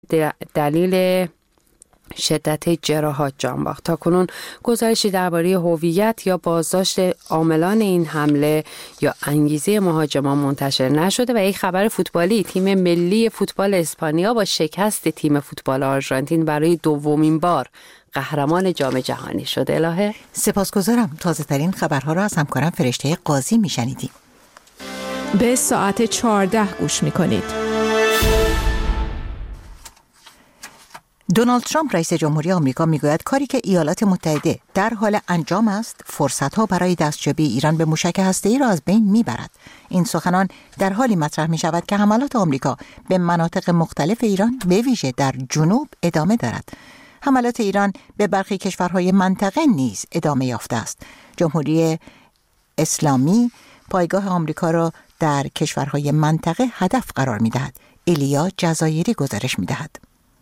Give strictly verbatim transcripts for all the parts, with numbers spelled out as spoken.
دلیل شدت جراحات جان باخت. تاکنون گزارشی درباره هویت یا بازداشت عاملان این حمله یا انگیزه مهاجمان منتشر نشده و یک خبر فوتبالی: تیم ملی فوتبال اسپانیا با شکست تیم فوتبال آرژانتین برای دومین بار قهرمان جام جهانی شد. الهه سپاسگزارم. تازه ترین خبرها را از همکارم فرشته قاضی میشنیدیم. به ساعت چهارده گوش میکنید. دونالد ترامپ رئیس جمهوری آمریکا میگوید کاری که ایالات متحده در حال انجام است فرصت‌ها برای دستیابی ایران به موشک هسته‌ای را از بین میبرد. این سخنان در حالی مطرح می شود که حملات آمریکا به مناطق مختلف ایران به ویژه در جنوب ادامه دارد. حملات ایران به برخی کشورهای منطقه نیز ادامه یافته است. جمهوری اسلامی پایگاه آمریکا را در کشورهای منطقه هدف قرار می‌دهد. ایلیا جزایری گزارش می‌دهد.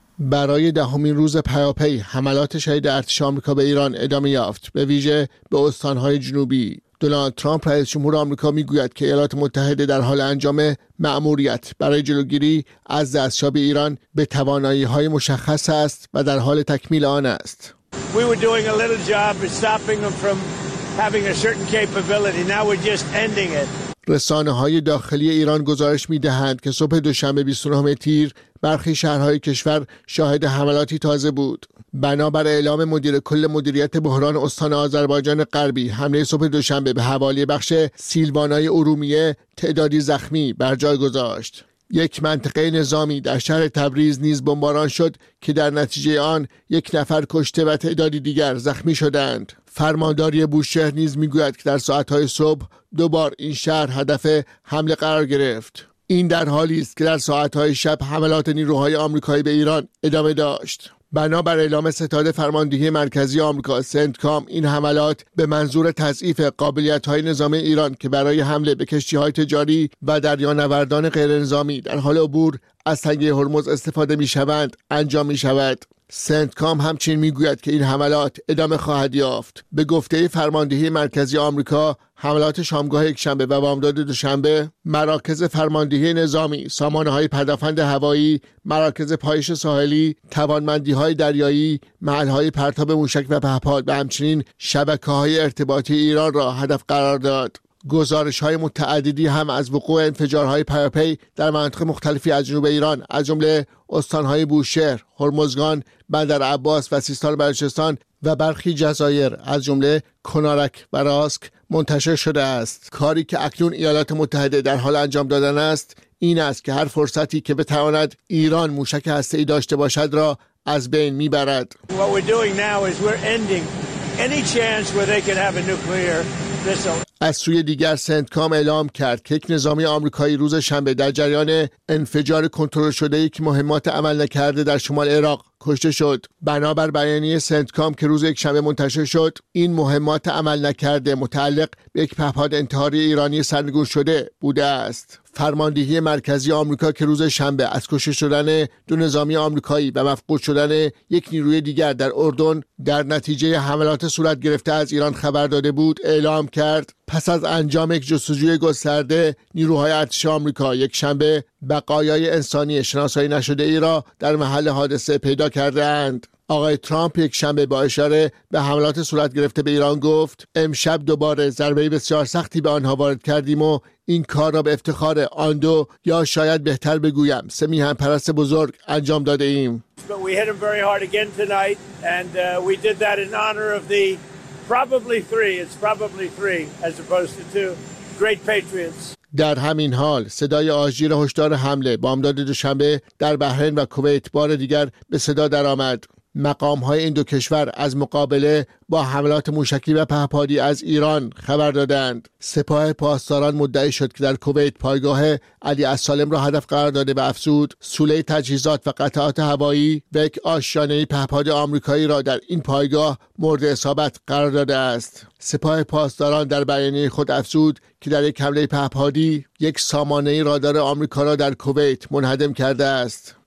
برای دهمین روز پیاپی حملات شدید ارتش آمریکا به ایران ادامه یافت، به ویژه به استان‌های جنوبی. دونالد ترامپ رئیس جمهور آمریکا میگوید که ایالات متحده در حال انجام مأموریت برای جلوگیری از دستیابی ایران به توانایی‌های مشخص است و در حال تکمیل آن است. We were doing a little job of stopping them from having a certain capability. Now we're just ending it. رسانه‌های داخلی ایران گزارش می‌دهند که صبح دوشنبه بیست و نهم تیر برخی شهرهای کشور شاهد حملاتی تازه بود. بنابر اعلام مدیر کل مدیریت بحران استان آذربایجان غربی، حمله صبح دوشنبه به حوالی بخش سیلوانای ارومیه تعدادی زخمی بر جای گذاشت. یک منطقه نظامی در شهر تبریز نیز بمباران شد که در نتیجه آن یک نفر کشته و تعدادی دیگر زخمی شدند. فرمانداری بوشهر نیز میگوید که در ساعت‌های صبح دوبار این شهر هدف حمله قرار گرفت. این در حالی است که در ساعت‌های شب حملات نیروهای آمریکایی به ایران ادامه داشت. بنابر اعلام ستاد فرماندهی مرکزی آمریکا سنتکام، این حملات به منظور تضعیف قابلیت‌های نظامی ایران که برای حمله به کشتی‌های تجاری و دریانوردان غیرنظامی در حال عبور از تنگه هرمز استفاده می‌شوند انجام می‌شود. سنتکام همچنین میگوید که این حملات ادامه خواهد یافت. به گفته فرماندهی مرکزی آمریکا، حملات شامگاه یکشنبه و بامداد دوشنبه مراکز فرماندهی نظامی، سامانه‌های پدافند هوایی، مراکز پایش ساحلی، توانمندی‌های دریایی، محل‌های پرتاب موشک و پهپاد و همچنین شبکه‌های ارتباطی ایران را هدف قرار داد. گزارش‌های متعددی هم از وقوع انفجارهای پیاپی در مناطق مختلفی از جنوب ایران از جمله استان‌های بوشهر، هرمزگان، بندر عباس و سیستان و بلوچستان و برخی جزایر از جمله کنارک و راسک منتشر شده است. کاری که اکنون ایالات متحده در حال انجام دادن است این است که هر فرصتی که بتواند ایران موشک هسته‌ای داشته باشد را از بین میبرد. What we're doing now is we're ending any chance where they could have a nuclear missile. از سوی دیگر سنتکام اعلام کرد که یک نظامی آمریکایی روز شنبه در جریان انفجار کنترل شده یک مهمات عمل نکرده در شمال عراق کشته شد. بنابر بیانیه سنتکام که روز یک شنبه منتشر شد، این مهمات عمل نکرده متعلق به یک پهپاد انتحاری ایرانی سرنگون شده بوده است. فرماندهی مرکزی آمریکا که روز شنبه از کشته شدن دو نظامی آمریکایی و مفقود شدن یک نیروی دیگر در اردن در نتیجه حملات صورت گرفته از ایران خبر داده بود، اعلام کرد پس از انجام یک جستجوی گسترده، نیروهای ارتش آمریکا یک شنبه بقایای انسانی شناسایی نشده ای را در محل حادثه پیدا کرده اند. آقای ترامپ یک شنبه با اشاره به حملات صورت گرفته به ایران گفت امشب دوباره ضربه بسیار سختی به آنها وارد کردیم و این کار را به افتخار آن دو یا شاید بهتر بگویم سه میهن پرست بزرگ انجام داده ایم. But we hit them very hard again tonight and uh, we did that in honor of the probably three, it's probably three as opposed to two great patriots. در همین حال صدای آژیر هشدار حمله بامداد دوشنبه در بحرین و کویت بار دیگر به صدا درآمد. مقام‌های این دو کشور از مقابله با حملات موشکی و پهپادی از ایران خبر دادند. سپاه پاسداران مدعی شد که در کویت پایگاه علی السالم را هدف قرار داده و افزود سوله تجهیزات و قطعات هوایی و یک آشیانه پهپاد آمریکایی را در این پایگاه مورد اصابت قرار داده است. سپاه پاسداران در بیانیه خود افزود که در یک حمله پهپادی یک سامانه رادار آمریکا را در کویت منهدم کرده است.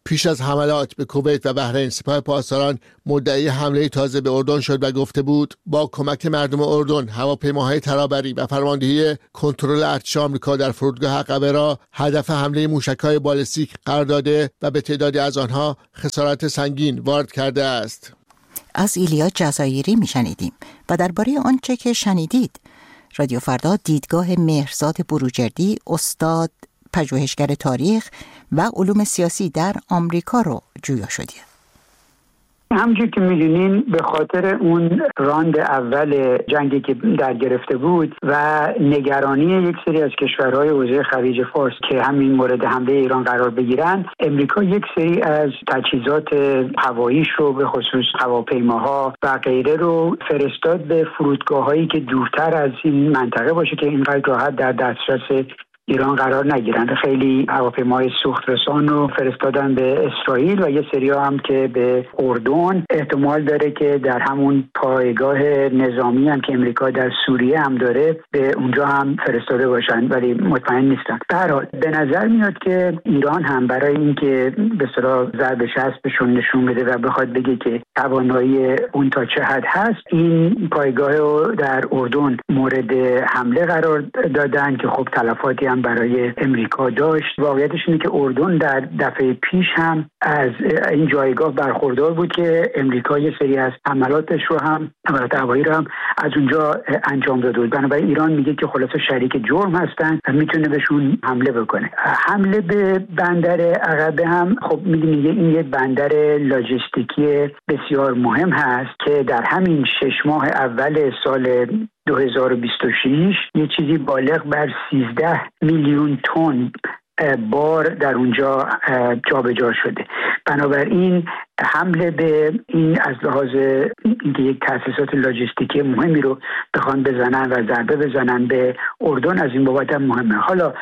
پیش از حملات به کویت و بحرین سپاه پاسداران مدعی حمله تازه به اردن شد و گفته بود با کمک مردم اردن هواپیماهای ترابری و فرماندهی کنترل ارتش آمریکا در فرودگاه عقبه را هدف حمله موشک‌های بالستیک قرار داده و به تعدادی از آنها خسارت سنگین وارد کرده است. از ایلیا جزایری میشنیدیم و درباره آنچه که شنیدید رادیو فردا دیدگاه مهرزاد بروجردی، استاد پژوهشگر تاریخ و علوم سیاسی در آمریکا رو جویا شدیم. همونجور که میدونین به خاطر اون راند اول جنگی که در گرفته بود و نگرانی یک سری از کشورهای حوزه خلیج فارس که همین مورد حمله ایران قرار بگیرن، امریکا یک سری از تجهیزات هواییش رو به خصوص هواپیماها و غیره رو فرستاد به فرودگاه‌هایی که دورتر از این منطقه باشه که اینقدر راحت در دسترس ایران قرار نگیرند. خیلی هواپیمای سوخت رسان رو فرستادن به اسرائیل و یه سریا هم که به اردن. احتمال داره که در همون پایگاه نظامی هم که امریکا در سوریه هم داره به اونجا هم فرستاده باشن، ولی مطمئن نیستن. در حال به نظر میاد که ایران هم برای اینکه به اصطلاح ضرب شستشون نشون بده و بخواد بگه که توانایی اون تا چه حد هست، این پایگاه رو در اردن مورد حمله قرار دادن که خب تلفاتی هم برای امریکا داشت. واقعیتش اینه که اردن در دفعه پیش هم از این جایگاه برخوردار بود که امریکا یه سری از حملاتش رو هم حملات هوایی رو هم از اونجا انجام داده بود. بنابراین ایران میگه که خلاصه شریک جرم هستن و میتونه بهشون حمله بکنه. حمله به بندر عقبه هم خب میدونید این یه بندر لاجستیکی بسیار مهم هست که در همین شش ماه اول سال دو هزار و بیست و شش یه چیزی بالغ بر سیزده میلیون تن بار در اونجا جابجا شده. بنابراین حمله به این از لحاظ اینکه یک تأسیسات لاجستیکی مهمی رو بخوان بزنن و ضربه بزنن به اردن از این بابت هم مهمه. حالا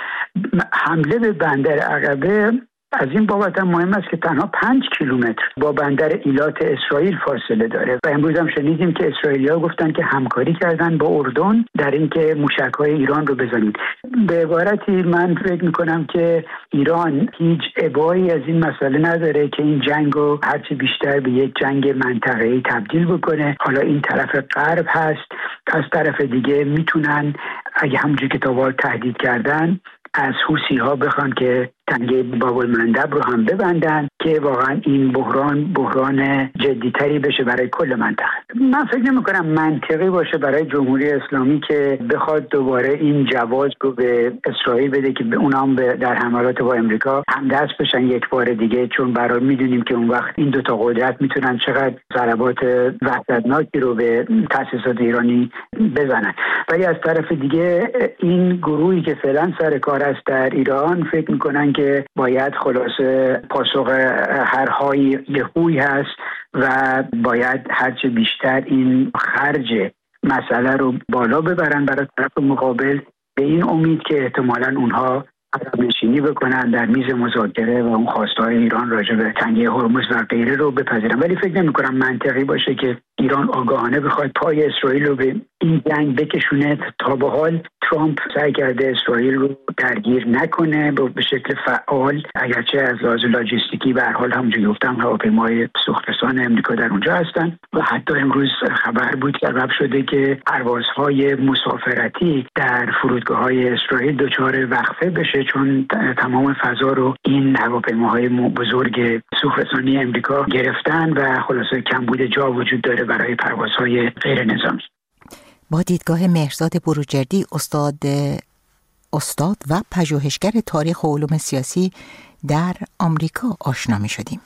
حمله به بندر عقبه از این بابت هم مهم است که تنها پنج کیلومتر با بندر ایلات اسرائیل فاصله داره و امروز هم شنیدیم که اسرائیلی‌ها گفتن که همکاری کردن با اردن در اینکه موشک‌های ایران رو بزنید. به عبارتی من فکر می‌کنم که ایران هیچ ابایی از این مسئله نداره که این جنگ رو هرچی بیشتر به یک جنگ منطقه‌ای تبدیل بکنه. حالا این طرف غرب هست، از طرف دیگه میتونن اگه همونجوری که تا وار تهدید کردن از حوثی‌ها بخوان که تنگه باب المندب رو هم ببندن که واقعا این بحران بحران جدیتری بشه برای کل منطقه. من فکر نمی‌کنم منطقی باشه برای جمهوری اسلامی که بخواد دوباره این جواز رو به اسرائیل بده که به اونام در حملات با امریکا همدست بشن یک بار دیگه، چون برای میدونیم که اون وقت این دو تا قدرت میتونن چقدر ضربات وحشتناکی رو به تأسیسات ایرانی بزنن. ولی از طرف دیگه این گروهی که فعلا سر کار است در ایران فکر می‌کنن که باید خلاصه پاسخ هر های یهویی هست و باید هرچه بیشتر این خرج مسئله رو بالا ببرن برای طرف مقابل، به این امید که احتمالاً اونها عقب نشینی بکنن در میز مذاکره و اون خواستهای ایران راجع به تنگه هرمز و غیره رو بپذیرن. ولی فکر نمی‌کنم منطقی باشه که ایران آگاهانه بخواد پای اسرائیل رو به این جنگ بکشونه. تا به حال ترامپ سعی کرده اسرائیل رو درگیر نکنه به شکل فعال، اگرچه از لحاظ لاجستیکی به هر حال همونجوری گفتم هواپیمای سوخترسان امریکا در اونجا هستن و حتی امروز خبر بود که سبب شده که پروازهای مسافرتی در فرودگاه‌های اسرائیل دچار وقفه بشه، چون تمام فضا رو این هواپیماهای بزرگ سوخترسانی امریکا گرفتن و خلاصه کمبود جا وجود داره برای پروازهای غیر نظامی. با دیدگاه مهرزاد بروجردی، استاد استاد و پژوهشگر تاریخ و علوم سیاسی در آمریکا آشنا می شدیم.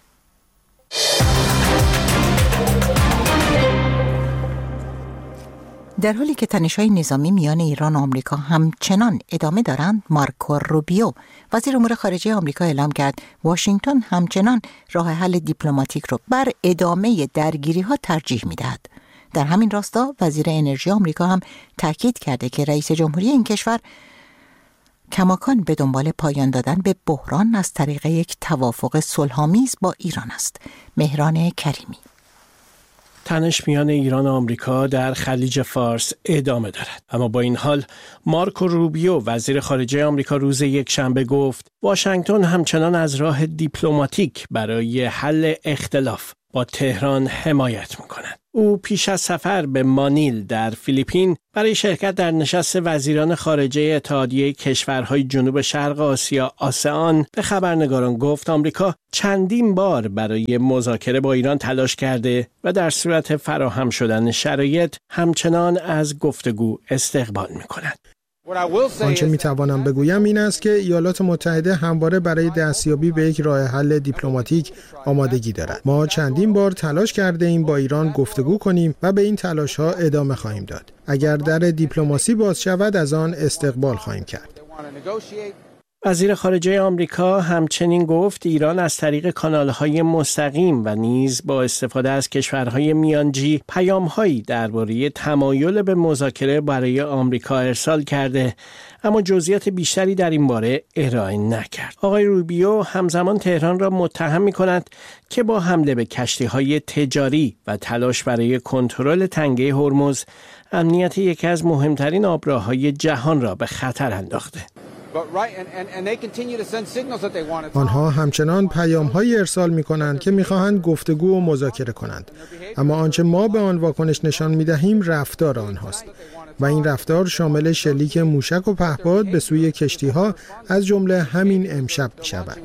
در حالی که تنش‌های نظامی میان ایران و آمریکا همچنان ادامه دارند، مارکو روبیو وزیر امور خارجه آمریکا اعلام کرد واشنگتن همچنان راه حل دیپلماتیک رو بر ادامه درگیری‌ها ترجیح می‌دهد. در همین راستا وزیر انرژی آمریکا هم تاکید کرده که رئیس جمهوری این کشور کماکان به دنبال پایان دادن به بحران از طریق یک توافق صلح‌آمیز با ایران است. مهران کریمی. تنش میان ایران و آمریکا در خلیج فارس ادامه دارد. اما با این حال مارکو روبیو وزیر خارجه آمریکا روز یک شنبه گفت واشنگتن همچنان از راه دیپلماتیک برای حل اختلاف با تهران حمایت می‌کند. او پیش از سفر به مانیل در فیلیپین برای شرکت در نشست وزیران خارجه اتحادیه کشورهای جنوب شرق آسیا آسئان به خبرنگاران گفت آمریکا چندین بار برای مذاکره با ایران تلاش کرده و در صورت فراهم شدن شرایط همچنان از گفتگو استقبال می‌کند. آنچه میتوانم بگویم این است که ایالات متحده همواره برای دستیابی به یک راه حل دیپلماتیک آمادگی دارد. ما چندین بار تلاش کرده ایم با ایران گفتگو کنیم و به این تلاش ها ادامه خواهیم داد. اگر در دیپلماسی باز شود از آن استقبال خواهیم کرد. وزیر خارجه آمریکا همچنین گفت ایران از طریق کانال‌های مستقیم و نیز با استفاده از کشورهای میانجی پیام‌هایی درباره تمایل به مذاکره برای آمریکا ارسال کرده، اما جزئیات بیشتری در این باره ارائه نکرد. آقای روبیو همزمان تهران را متهم می‌کند که با حمله به کشتی‌های تجاری و تلاش برای کنترل تنگه هرمز امنیت یکی از مهمترین آبراه‌های جهان را به خطر انداخته. آنها همچنان پیام‌هایی ارسال می‌کنند که می‌خواهند گفتگو و مذاکره کنند، اما آنچه ما به آن واکنش نشان می‌دهیم رفتار آنهاست و این رفتار شامل شلیک موشک و پهپاد به سوی کشتی‌ها از جمله همین امشب می‌شود.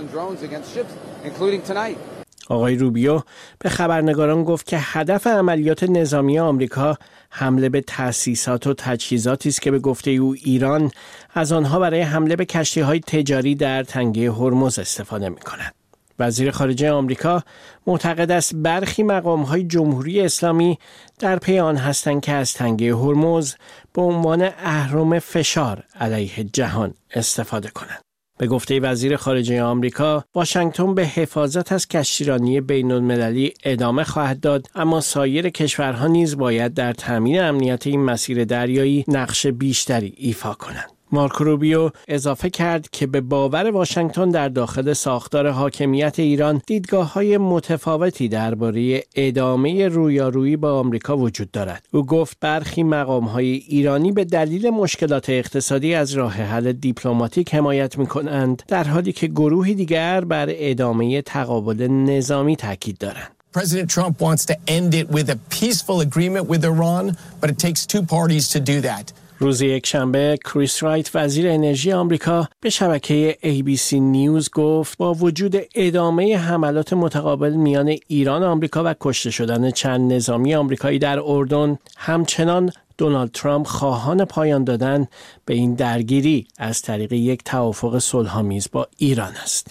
آقای روبیو به خبرنگاران گفت که هدف عملیات نظامی آمریکا حمله به تأسیسات و تجهیزاتی است که به گفته او ایران از آنها برای حمله به کشتی‌های تجاری در تنگه هرمز استفاده می‌کند. وزیر خارجه آمریکا معتقد است برخی مقام‌های جمهوری اسلامی در پی آن هستند که از تنگه هرمز به عنوان اهرم فشار علیه جهان استفاده کنند. به گفته وزیر خارجه آمریکا، واشنگتن به حفاظت از کشتیرانی بین‌المللی ادامه خواهد داد، اما سایر کشورها نیز باید در تامین امنیت این مسیر دریایی نقش بیشتری ایفا کنند. مارکو روبیو اضافه کرد که به باور واشنگتن در داخل ساختار حاکمیت ایران دیدگاه‌های متفاوتی درباره ادامه رویارویی با آمریکا وجود دارد. او گفت برخی مقام‌های ایرانی به دلیل مشکلات اقتصادی از راه حل دیپلماتیک حمایت می‌کنند، در حالی که گروهی دیگر بر ادامه تقابل نظامی تاکید دارند. President Trump wants to end it with a peaceful agreement with Iran, but it takes two parties to do that. روز یک شنبه کریس رایت وزیر انرژی آمریکا به شبکه ای بی سی نیوز گفت با وجود ادامه حملات متقابل میان ایران و آمریکا و کشته شدن چند نظامی آمریکایی در اردن، همچنان دونالد ترامپ خواهان پایان دادن به این درگیری از طریق یک توافق صلح‌آمیز با ایران است.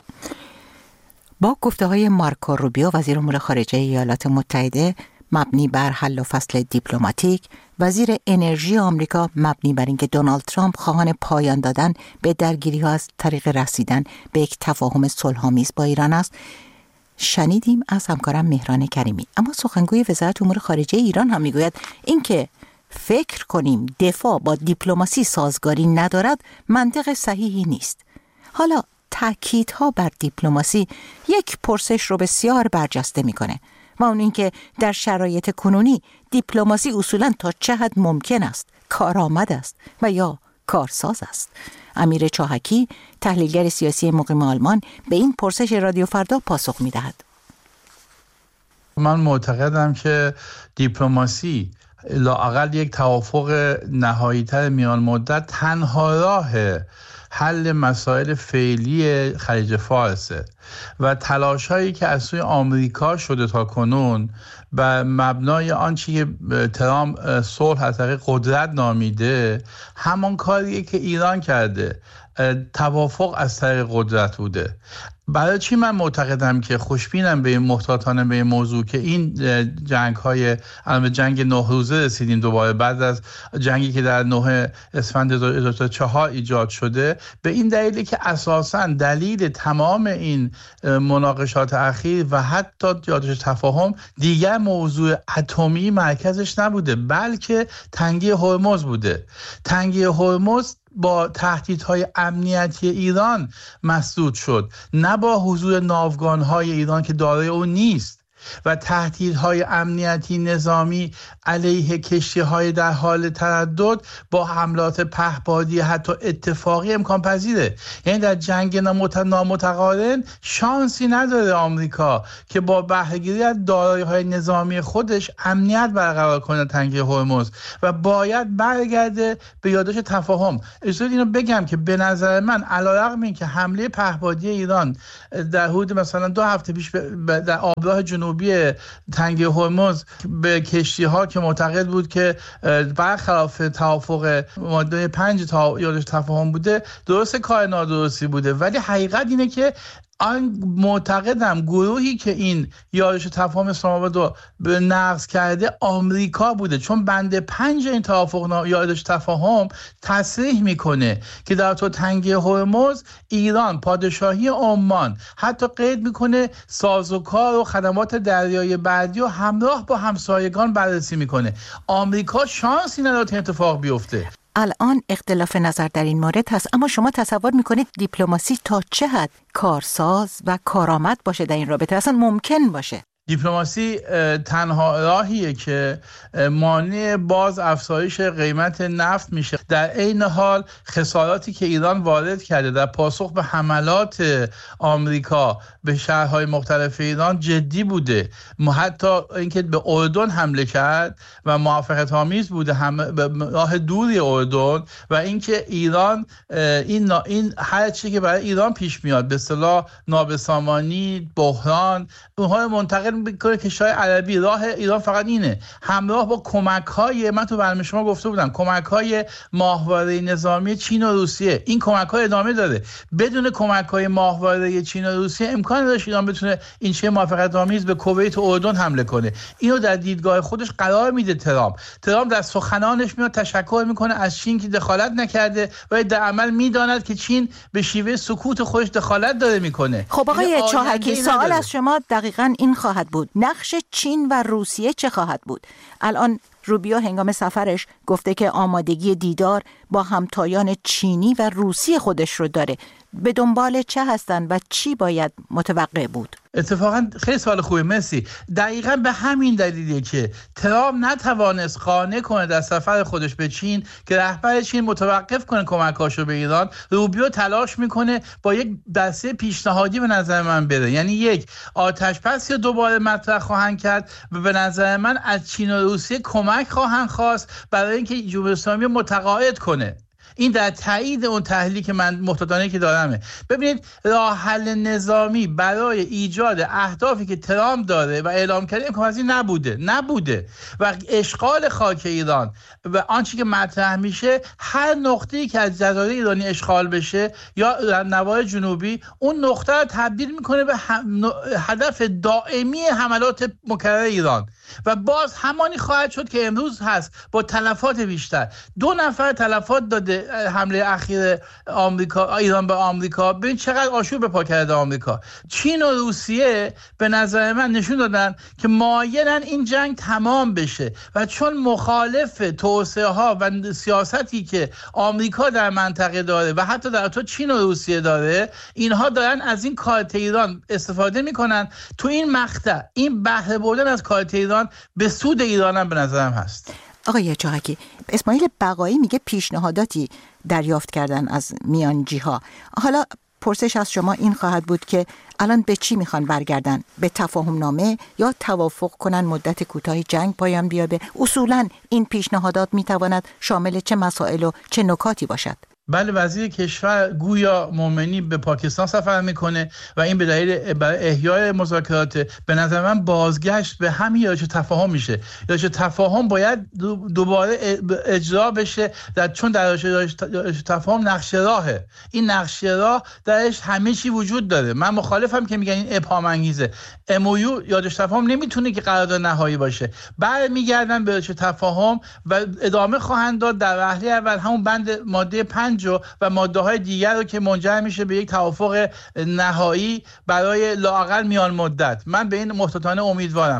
با گفته‌های مارکو روبیو وزیر امور خارجه ایالات متحده مبنی بر حل و فصل دیپلماتیک، وزیر انرژی آمریکا مبنی بر اینکه دونالد ترامپ خواهان پایان دادن به درگیری‌ها از طریق رسیدن به یک تفاهم صلح‌آمیز با ایران است، شنیدیم از همکارم مهران کریمی. اما سخنگوی وزارت امور خارجه ایران هم میگوید اینکه فکر کنیم دفاع با دیپلماسی سازگاری ندارد منطق صحیحی نیست. حالا تأکیدها بر دیپلماسی یک پرسش رو بسیار برجسته میکنه و اون این که در شرایط کنونی دیپلماسی اصولاً تا چه حد ممکن است کارآمد است و یا کارساز است. امیر چاهکی تحلیلگر سیاسی مقیم آلمان به این پرسش رادیو فردا پاسخ میدهد. من معتقدم که دیپلماسی لااقل یک توافق نهایی‌تر میان مدت تنها راه حل مسائل فعلی خلیج فارسه و تلاش هایی که از سوی آمریکا شده تا کنون و مبنای آنچه که ترامپ صلح از طریق قدرت نامیده همان کاریه که ایران کرده، توافق از طریق قدرت بوده. برای چی من معتقدم که خوشبینم به این محتاطانه به این موضوع که این جنگ های الان جنگ نه روزه رسیدیم دوباره بعد از جنگی که در نه اسفند دو هزار و چهار ایجاد شده، به این دلیلی که اساساً دلیل تمام این مناقشات اخیر و حتی یادش تفاهم دیگر موضوع اتمی مرکزش نبوده بلکه تنگی هرمز بوده. تنگی هرمز با تهدیدهای امنیتی ایران مسدود شد، نه با حضور ناوگانهای ایران که دارای اون نیست. و تهدیدهای امنیتی نظامی علیه کشتی‌های در حال تردد با حملات پهپادی حتی اتفاقی امکان پذیره. یعنی در جنگ نامتقارن شانسی نداره آمریکا که با بهره‌گیری از دارایی‌های نظامی خودش امنیت برقرار کنه تنگه هرمز و باید برگرده به یادداشت تفاهم. اجازه اینو بگم که به نظر من علیرغم اینکه حمله پهپادی ایران در حدود مثلا دو هفته پیش در آبراه جنوبی تنگه هرمز به کشتی‌ها که معتقد بود که برخلاف توافق ماده پنج تا یادداشت تفاهم بوده، درست کار نادرستی بوده، ولی حقیقت اینه که آن معتقدم گروهی که این یادداشت تفاهم اسلام آباد رو نقض کرده آمریکا بوده، چون بند پنج این توافق یادداشت تفاهم تصریح میکنه که در تو تنگه هرمز ایران پادشاهی عمان حتی قید میکنه سازوکار و خدمات دریایی بعدی و همراه با همسایگان بررسی میکنه. آمریکا شانسی نداره این اتفاق بیفته. الان اختلاف نظر در این مورد هست، اما شما تصور میکنید دیپلماسی تا چه حد کارساز و کارآمد باشه در این رابطه، اصلا ممکن باشه؟ دیپلماسی تنها راهیه که مانع باز افزایش قیمت نفت میشه. در عین حال خساراتی که ایران وارد کرده در پاسخ به حملات آمریکا به شهرهای مختلف ایران جدی بوده. حتی اینکه به اردن حمله کرد و موافقت آمیز بوده، هم به راه دوری اردن، و اینکه ایران این این هر چیزی که برای ایران پیش میاد به اصطلاح نابسامانی، بحران، اونها منتقل میکنه کشورهای عربی. راه ایران فقط اینه، همراه با کمک‌های، من تو برنامه شما گفته بودم، کمک‌های ماهواره نظامی چین و روسیه. این کمک‌ها ادامه داره. بدون کمک‌های ماهواره چین و روسیه امکان نداشت ایران بتونه این چه موافقت آمیز به کویت و اردن حمله کنه. اینو در دیدگاه خودش قرار میده ترامپ. ترامپ در سخنانش میاد تشکر میکنه از چین که دخالت نکرده و در عمل میداند که چین به شیوه سکوت خودش دخالت داره میکنه. خب آقای چاهکی، سوال از شما دقیقاً این خواهد بود، نقش چین و روسیه چه خواهد بود؟ الان روبیو هنگام سفرش گفته که آمادگی دیدار با همتایان چینی و روسی خودش رو داره. به دنبال چه هستن و چی باید متوقع بود؟ اتفاقا خیلی سوال خوبه، مرسی. دقیقاً به همین دلیلیه که ترامپ نتوانست قانع کنه در سفر خودش به چین که رهبر چین متوقف کنه کمکاشو به ایران. روبیو تلاش میکنه با یک دسته پیشنهادی به نظر من بره، یعنی یک آتش‌بس یا دوباره مطرح خواهند کرد و به نظر من از چین و روسیه کمک خواهند خواست برای اینکه جمهوری اسلامی متقاعد کنه. این در تایید اون تحلیلی که من محتاطانه که دارمه. ببینید راه حل نظامی برای ایجاد اهدافی که ترامپ داره و اعلام کرده امکانپذیر نبوده نبوده و اشغال خاک ایران و آنچه که مطرح میشه، هر نقطه‌ای که از جزایر ایرانی اشغال بشه یا نواحی جنوبی، اون نقطه رو تبدیل میکنه به هدف دائمی حملات مکرر ایران و باز همانی خواهد شد که امروز هست با تلفات بیشتر. دو نفر تلفات داده حمله اخیر آمریکا، ایران به آمریکا. ببین چقدر آشوب به پا کرده آمریکا. چین و روسیه به نظر من نشون دادن که مایلن این جنگ تمام بشه و چون مخالف توسعه ها و سیاستی که آمریکا در منطقه داره و حتی در تو چین و روسیه داره، اینها دارن از این کارت ایران استفاده میکنن. تو این مقطع این بهره بردن از کارت ایران به سود ایران هم به نظرم هست. آقای چاهکی، اسماعیل بقایی میگه پیشنهاداتی دریافت کردن از میانجی ها. حالا پرسش از شما این خواهد بود که الان به چی میخوان برگردن؟ به تفاهم نامه یا توافق کنن مدت کوتاهی جنگ پایان بیابه؟ اصولا این پیشنهادات میتواند شامل چه مسائل و چه نکاتی باشد؟ بله، وزیر کشور گویا مومنی به پاکستان سفر میکنه و این به دلیل برای احیای مذاکرات. به نظر من بازگشت به همین یادداشت تفاهم میشه. یادداشت تفاهم باید دوباره اجرا بشه در چون در یادداشت تفاهم نقشه راهه. این نقشه راه درش همه چی وجود داره. من مخالفم که میگن این ابهام انگیزه. ام او یو یادداشت تفاهم نمیتونه که قرارداد نهایی باشه. برمیگردن به یادداشت تفاهم و ادامه خواهند داد در وهله اول همون بند ماده پنج و ماده های دیگر رو که منجر میشه به یک توافق نهایی برای لااقل میان مدت. من به این محتاطانه امیدوارم.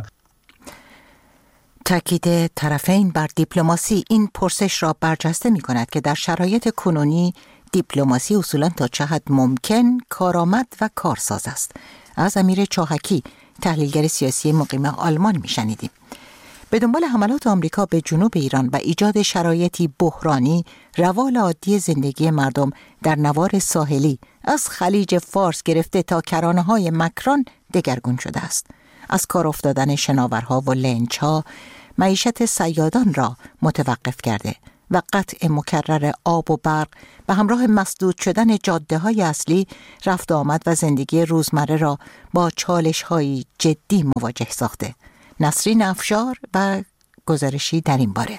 تاکید طرفین بر دیپلماسی این پرسش را برجسته می کند که در شرایط کنونی دیپلماسی اصولا تا چه حد ممکن کارآمد و کارساز است. از امیر چاهکی تحلیلگر سیاسی مقیم آلمان میشنیدیم. به دنبال حملات آمریکا به جنوب ایران و ایجاد شرایطی بحرانی، روال عادی زندگی مردم در نوار ساحلی از خلیج فارس گرفته تا کرانه‌های مکران دگرگون شده است. از کار افتادن شناورها و لنچ‌ها معیشت صیادان را متوقف کرده و قطع مکرر آب و برق به همراه مسدود شدن جاده‌های اصلی رفت آمد و زندگی روزمره را با چالش‌های جدی مواجه ساخته. نسرین افشار و گزارشی در این باره.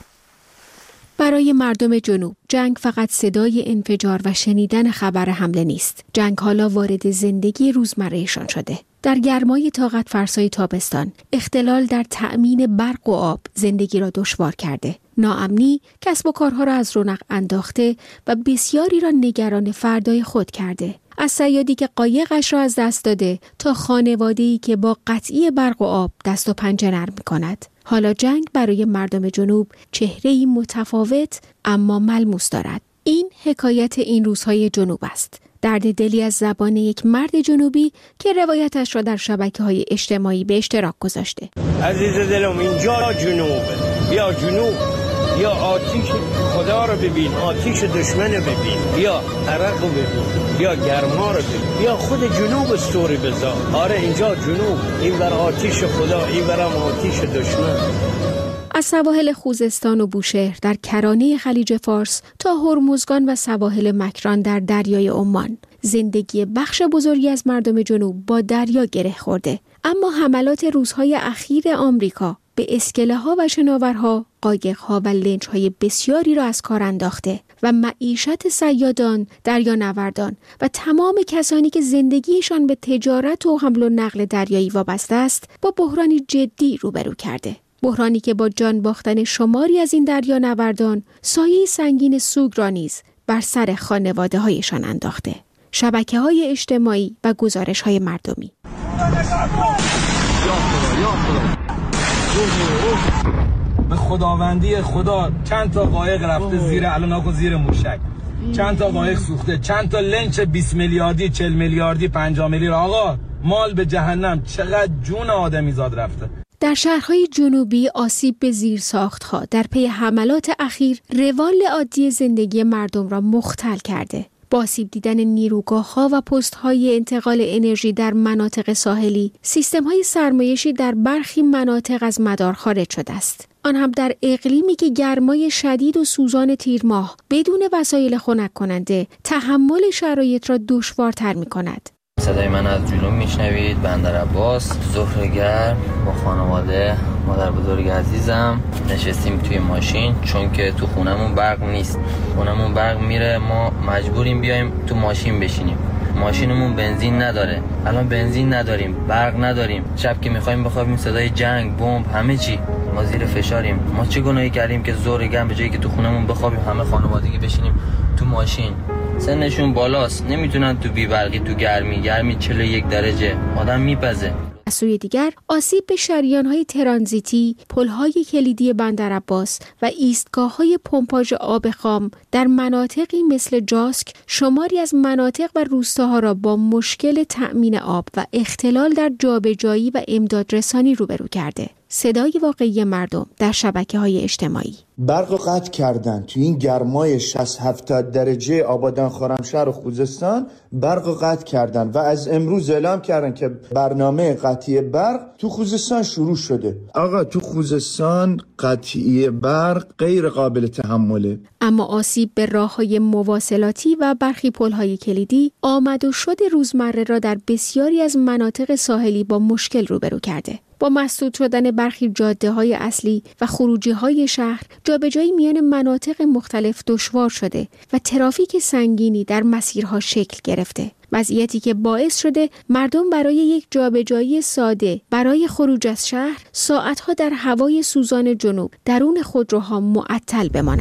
برای مردم جنوب جنگ فقط صدای انفجار و شنیدن خبر حمله نیست. جنگ حالا وارد زندگی روزمرهشان شده. در گرمای طاقت فرسای تابستان، اختلال در تأمین برق و آب زندگی را دشوار کرده. ناامنی کسب و کارها را از رونق انداخته و بسیاری را نگران فردای خود کرده. از صیادی که قایقش را از دست داده تا خانواده‌ای که با قطعی برق و آب دست و پنجه نرم می‌کند. حالا جنگ برای مردم جنوب چهره‌ای متفاوت اما ملموس دارد. این حکایت این روزهای جنوب است. درد دلی از زبان یک مرد جنوبی که روایتش را در شبکه‌های اجتماعی به اشتراک گذاشته. عزیز دلم، اینجا جنوب، بیا جنوب، بیا آتیش خدا رو ببین، آتیش دشمن رو ببین، بیا عرق رو ببین، بیا گرما رو ببین، بیا خود جنوب استوری بذار. آره اینجا جنوب، این بر آتیش خدا، این برم آتیش دشمن. از سواحل خوزستان و بوشهر در کرانه خلیج فارس تا هرمزگان و سواحل مکران در دریای عمان، زندگی بخش بزرگی از مردم جنوب با دریا گره خورده. اما حملات روزهای اخیر آمریکا به اسکله ها و شناورها، قایق ها و لنج های بسیاری را از کار انداخته و معیشت صیادان، دریانوردان و تمام کسانی که زندگیشان به تجارت و حمل و نقل دریایی وابسته است با بحرانی جدی روبرو کرده. بحرانی که با جان باختن شماری از این دریانوردان سایه سنگین سوگ را نیز بر سر خانواده هایشان انداخته. شبکه های اجتماعی و گزارش های مردمی. به خداوندی خدا چند تا قایق رفته زیر الاناکو زیر موشک، چند تا قایق سوخته، چند تا لنچ بیست میلیاردی، چهل میلیاردی، پنجاه میلیارد. آقا مال به جهنم، چقدر جون آدمیزاد رفته. در شهرهای جنوبی آسیب به زیرساخت‌ها در پی حملات اخیر روال عادی زندگی مردم را مختل کرده. با آسیب دیدن نیروگاه‌ها و پست‌های انتقال انرژی در مناطق ساحلی، سیستم‌های سرمایشی در برخی مناطق از مدار خارج شده است. آن هم در اقلیمی که گرمای شدید و سوزان تیر ماه بدون وسایل خنک کننده تحمل شرایط را دشوارتر می‌کند. صدای من از جنوب میشنوید. بندر عباس، ظهر گرم با خانواده، مادر بزرگ عزیزم نشستیم توی ماشین چون که تو خونمون برق نیست. خونمون برق میره، ما مجبوریم بیایم تو ماشین بشینیم. ماشینمون بنزین نداره. الان بنزین نداریم، برق نداریم. شب که میخوایم بخوابیم صدای جنگ، بمب، همه چی. ما زیر فشاریم. ما چه گناهی کردیم که ظهر گرم به جایی که تو خونمون بخوابیم همه خانوادگی بشینیم تو ماشین؟ سنشون بالاست، نمیتونن تو بیبرقی، تو گرمی گرمی چهل و یک درجه آدم میپزه. از سوی دیگر آسیب به شریان‌های ترانزیتی، پل‌های کلیدی بندر عباس و ایستگاه‌های پمپاژ آب خام در مناطقی مثل جاسک شماری از مناطق و روستاها را با مشکل تأمین آب و اختلال در جابجایی و امدادرسانی روبرو کرده. صدای واقعی مردم در شبکه‌های اجتماعی. برق رو قطع کردن تو این گرمای شصت هفتاد درجه آبادان خرمشهر و خوزستان. برق رو قطع کردن و از امروز اعلام کردن که برنامه قطعی برق تو خوزستان شروع شده. آقا تو خوزستان قطعی برق غیر قابل تحمله. اما آسیب به راه‌های مواصلاتی و برخی پل‌های کلیدی آمد و شد روزمره را در بسیاری از مناطق ساحلی با مشکل روبرو کرده. با مسدود شدن برخی جاده‌های اصلی و خروجی‌های شهر، جابجایی میان مناطق مختلف دشوار شده و ترافیک سنگینی در مسیرها شکل گرفته. وضعیتی که باعث شده مردم برای یک جابجایی ساده برای خروج از شهر ساعت‌ها در هوای سوزان جنوب درون خودروها معطل بمانند.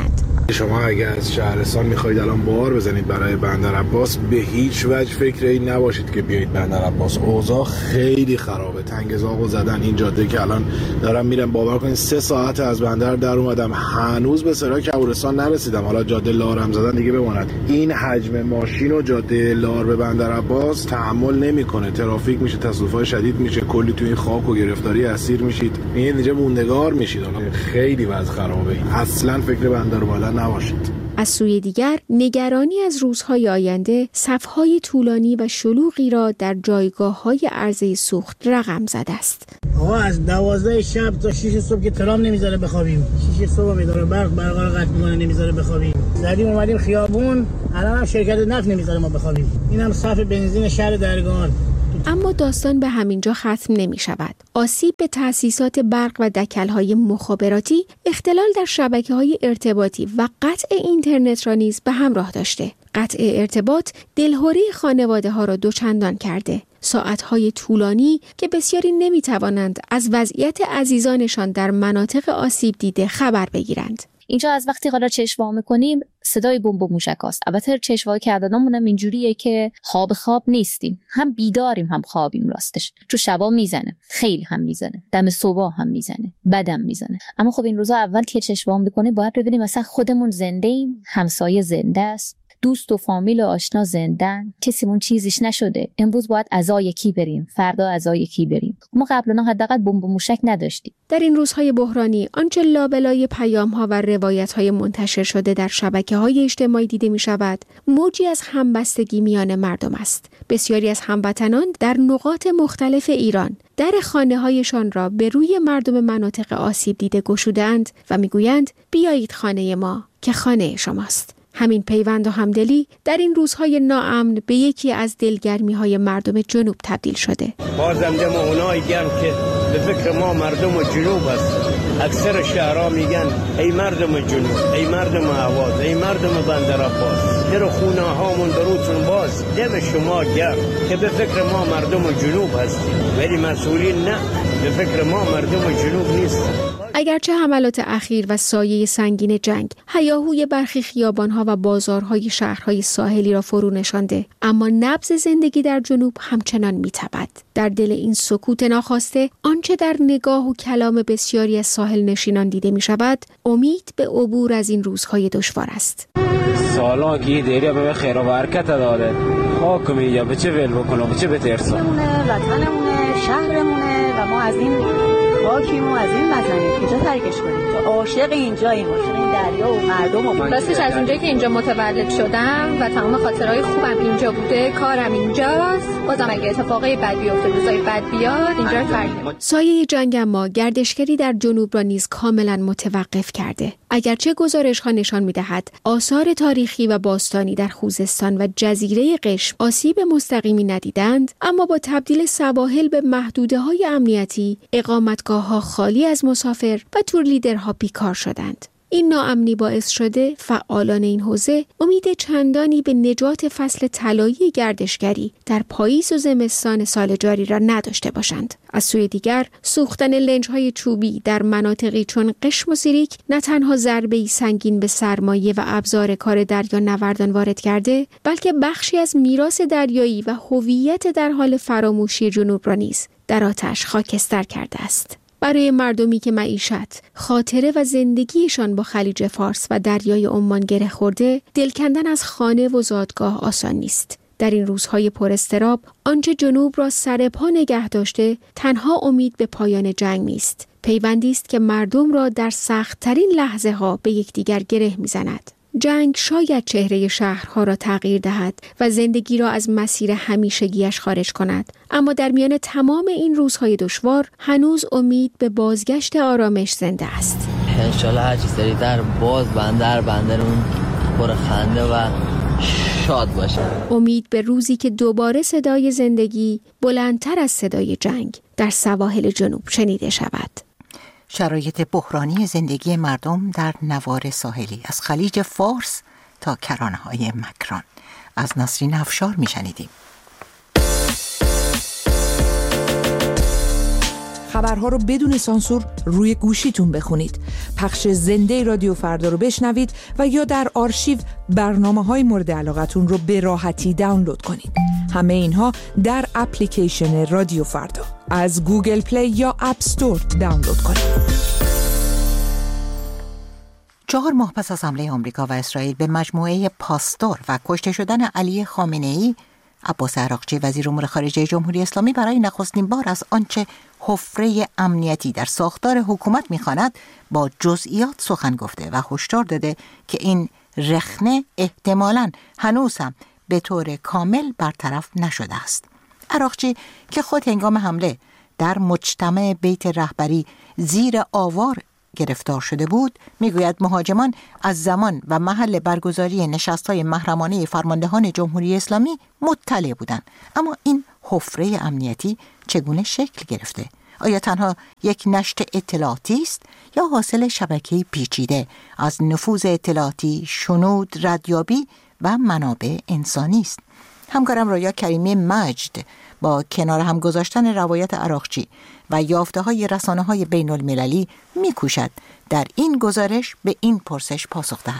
شما اگر از شهرستان میخواید الان بار بزنید برای بندر عباس، به هیچ وجه فکر این نباشید که بیایید بندر عباس. اوضاع خیلی خرابه، تنگ زاغو زدن. این جاده که الان دارم میرم، باور کنید سه ساعت از بندر در اومدم، هنوز به سرای کبورستان نرسیدم، حالا جاده لارم زدن دیگه بماند. این حجم ماشین و جاده لار به بندر عباس تحمل نمیکنه، ترافیک میشه، تصادفات شدید میشه، کلی تو این خاک و گرفتاری اسیر میشید، این اینجا موندگار میشید. خیلی وضع خرابه، اصلا فکر بندر اومدن نباشید. از سوی دیگر نگرانی از روزهای آینده صفهای طولانی و شلوغی را در جایگاه‌های عرضه سوخت رقم زده است. آقا از دوازده شب تا شش صبح که ترام نمیذاره بخوابیم، شش صبح میذاره برق برقا رو قطع میکنه نمیذاره بخوابیم، زدیم اومدیم خیابون، الان هم شرکت نفت نمیذاره ما بخوابیم، اینم صف بنزین شهر درگان. اما داستان به همینجا ختم نمی شود. آسیب به تأسیسات برق و دکل‌های مخابراتی، اختلال در شبکه‌های ارتباطی و قطع اینترنت را نیز به همراه داشته. قطع ارتباط دلهره خانواده‌ها را دوچندان کرده. ساعت‌های طولانی که بسیاری نمی‌توانند از وضعیت عزیزانشان در مناطق آسیب دیده خبر بگیرند. اینجا از وقتی حالا چشم وا می‌کنیم صدای بمب و موشکاست. البته چشم وا کردنمون هم اینجوریه که خواب خواب نیستیم، هم بیداریم هم خوابیم راستش. چون شبا میزنه، خیلی هم میزنه، دم صبح هم میزنه، بدم میزنه. اما خب این روزا اول که چشم وا می‌کنیم باید ببینیم مثلا خودمون زنده ایم، همسایه زنده است، دوست و فامیل و آشنا زندن، کسیمون چیزیش نشده. امروز باید عزای کی بریم، فردا عزای کی بریم. ما قبلا حداقل بمب و موشک نداشتیم. در این روزهای بحرانی آنچه لابلای پیام‌ها و روایت‌های منتشر شده در شبکه‌های اجتماعی دیده می‌شود، موجی از همبستگی میان مردم است. بسیاری از هموطنان در نقاط مختلف ایران در خانه‌هایشان را به روی مردم مناطق آسیب دیده گشودند و می‌گویند بیایید خانه ما که خانه شماست. همین پیوند و همدلی در این روزهای ناامن به یکی از دلگرمی‌های مردم جنوب تبدیل شده. بازم دم اونایی گم که به فکر ما مردم جنوب است. اکثر شهرها میگن ای مردم جنوب، ای مردم اهواز، ای مردم بندر عباس، در خونه هامون بروتون باز. دم شما گم که به فکر ما مردم جنوب هستیم، ولی مسئولین نه، به فکر ما مردم جنوب نیستیم. اگرچه حملات اخیر و سایه سنگین جنگ هیاهوی برخی خیابان‌ها و بازارهای شهرهای ساحلی را فرو نشانده، اما نبض زندگی در جنوب همچنان می‌تپد. در دل این سکوت ناخواسته آنچه در نگاه و کلام بسیاری از ساحل نشینان دیده می‌شود، امید به عبور از این روزهای دشوار است. سالان که دیریا به خیر و برکت داره، خاک میگه به چه ول بکنه، به چه بترسه. وطنمونه، شهرمونه و ما از این خاکیم و از این وطنیم کجا ترکش کنیم. تو عاشق اینجاییم، عاشق این دریا و مردم و راستش از اونجایی که اینجا متولد شدم و تمام خاطرهای خوبم اینجا بوده، کارم اینجاست، بازم اگه اتفاقای بد بیفته، روزای بد بیاد، اینجا رو ترک نمی‌کنم. سایه جنگ اما گردشگری در جنوب را نیز کاملا متوقف کرده. اگرچه گزارش‌ها نشان می‌دهد آثار تاریخی و باستانی در خوزستان و جزیره قشم آسیب مستقیمی ندیدند، اما با تبدیل سواحل به محدوده‌های امنیتی، اقامتگاه‌ها خالی از مسافر و تور لیدرها بیکار شدند. این ناامنی باعث شده فعالان این حوزه امید چندانی به نجات فصل طلایی گردشگری در پاییز و زمستان سال جاری را نداشته باشند. از سوی دیگر سوختن لنج‌های چوبی در مناطقی چون قشم و سیریک نه تنها ضربه‌ای سنگین به سرمایه و ابزار کار دریا نوردان وارد کرده، بلکه بخشی از میراث دریایی و هویت در حال فراموشی جنوب را نیز در آتش خاکستر کرده است. برای مردمی که معیشت، خاطره و زندگیشان با خلیج فارس و دریای عمان گره خورده، دل کندن از خانه و زادگاه آسان نیست. در این روزهای پر اضطراب، آنچه جنوب را سر پا نگه داشته، تنها امید به پایان جنگ نیست. پیوندی است که مردم را در سخت‌ترین لحظه‌ها به یکدیگر گره می‌زند. جنگ شاید چهره شهرها را تغییر دهد و زندگی را از مسیر همیشگیش خارج کند، اما در میان تمام این روزهای دشوار هنوز امید به بازگشت آرامش زنده است. انشالله هر چی سریعتر باز بندر بندرون پر خنده و شاد باشه. امید به روزی که دوباره صدای زندگی بلندتر از صدای جنگ در سواحل جنوب شنیده شود. شرایط بحرانی زندگی مردم در نوار ساحلی از خلیج فارس تا کرانه‌های مکران. از نسرین افشار می‌شنیدیم. خبرها رو بدون سانسور روی گوشیتون بخونید. پخش زنده رادیو فردا رو بشنوید و یا در آرشیو برنامه‌های مورد علاقتون رو به راحتی دانلود کنید. همه اینها در اپلیکیشن رادیو فردا از گوگل پلی یا اپ استور دانلود کنید. چهار ماه پس از حمله آمریکا و اسرائیل به مجموعه پاستور و کشته شدن علی خامنه‌ای، عباس عراقچی وزیر امور خارجه جمهوری اسلامی برای نخستین بار از آنچه حفره امنیتی در ساختار حکومت می‌خواند با جزئیات سخن گفته و هشدار داده که این رخنه احتمالاً هنوز هم به طور کامل برطرف نشده است. عراقچی که خود هنگام حمله در مجتمع بیت رهبری زیر آوار گرفتار شده بود، میگوید مهاجمان از زمان و محل برگزاری نشست‌های محرمانه فرماندهان جمهوری اسلامی مطلع بودند. اما این حفره امنیتی چگونه شکل گرفته؟ آیا تنها یک نشت اطلاعاتی است یا حاصل شبکه‌ای پیچیده از نفوذ اطلاعاتی، شنود، ردیابی و منابع انسانی است؟ همکارم رویا کریمی مجد با کنار هم گذاشتن روایت عراقچی و یافته‌های رسانه‌های بین‌المللی می‌کوشد در این گزارش به این پرسش پاسخ دهد.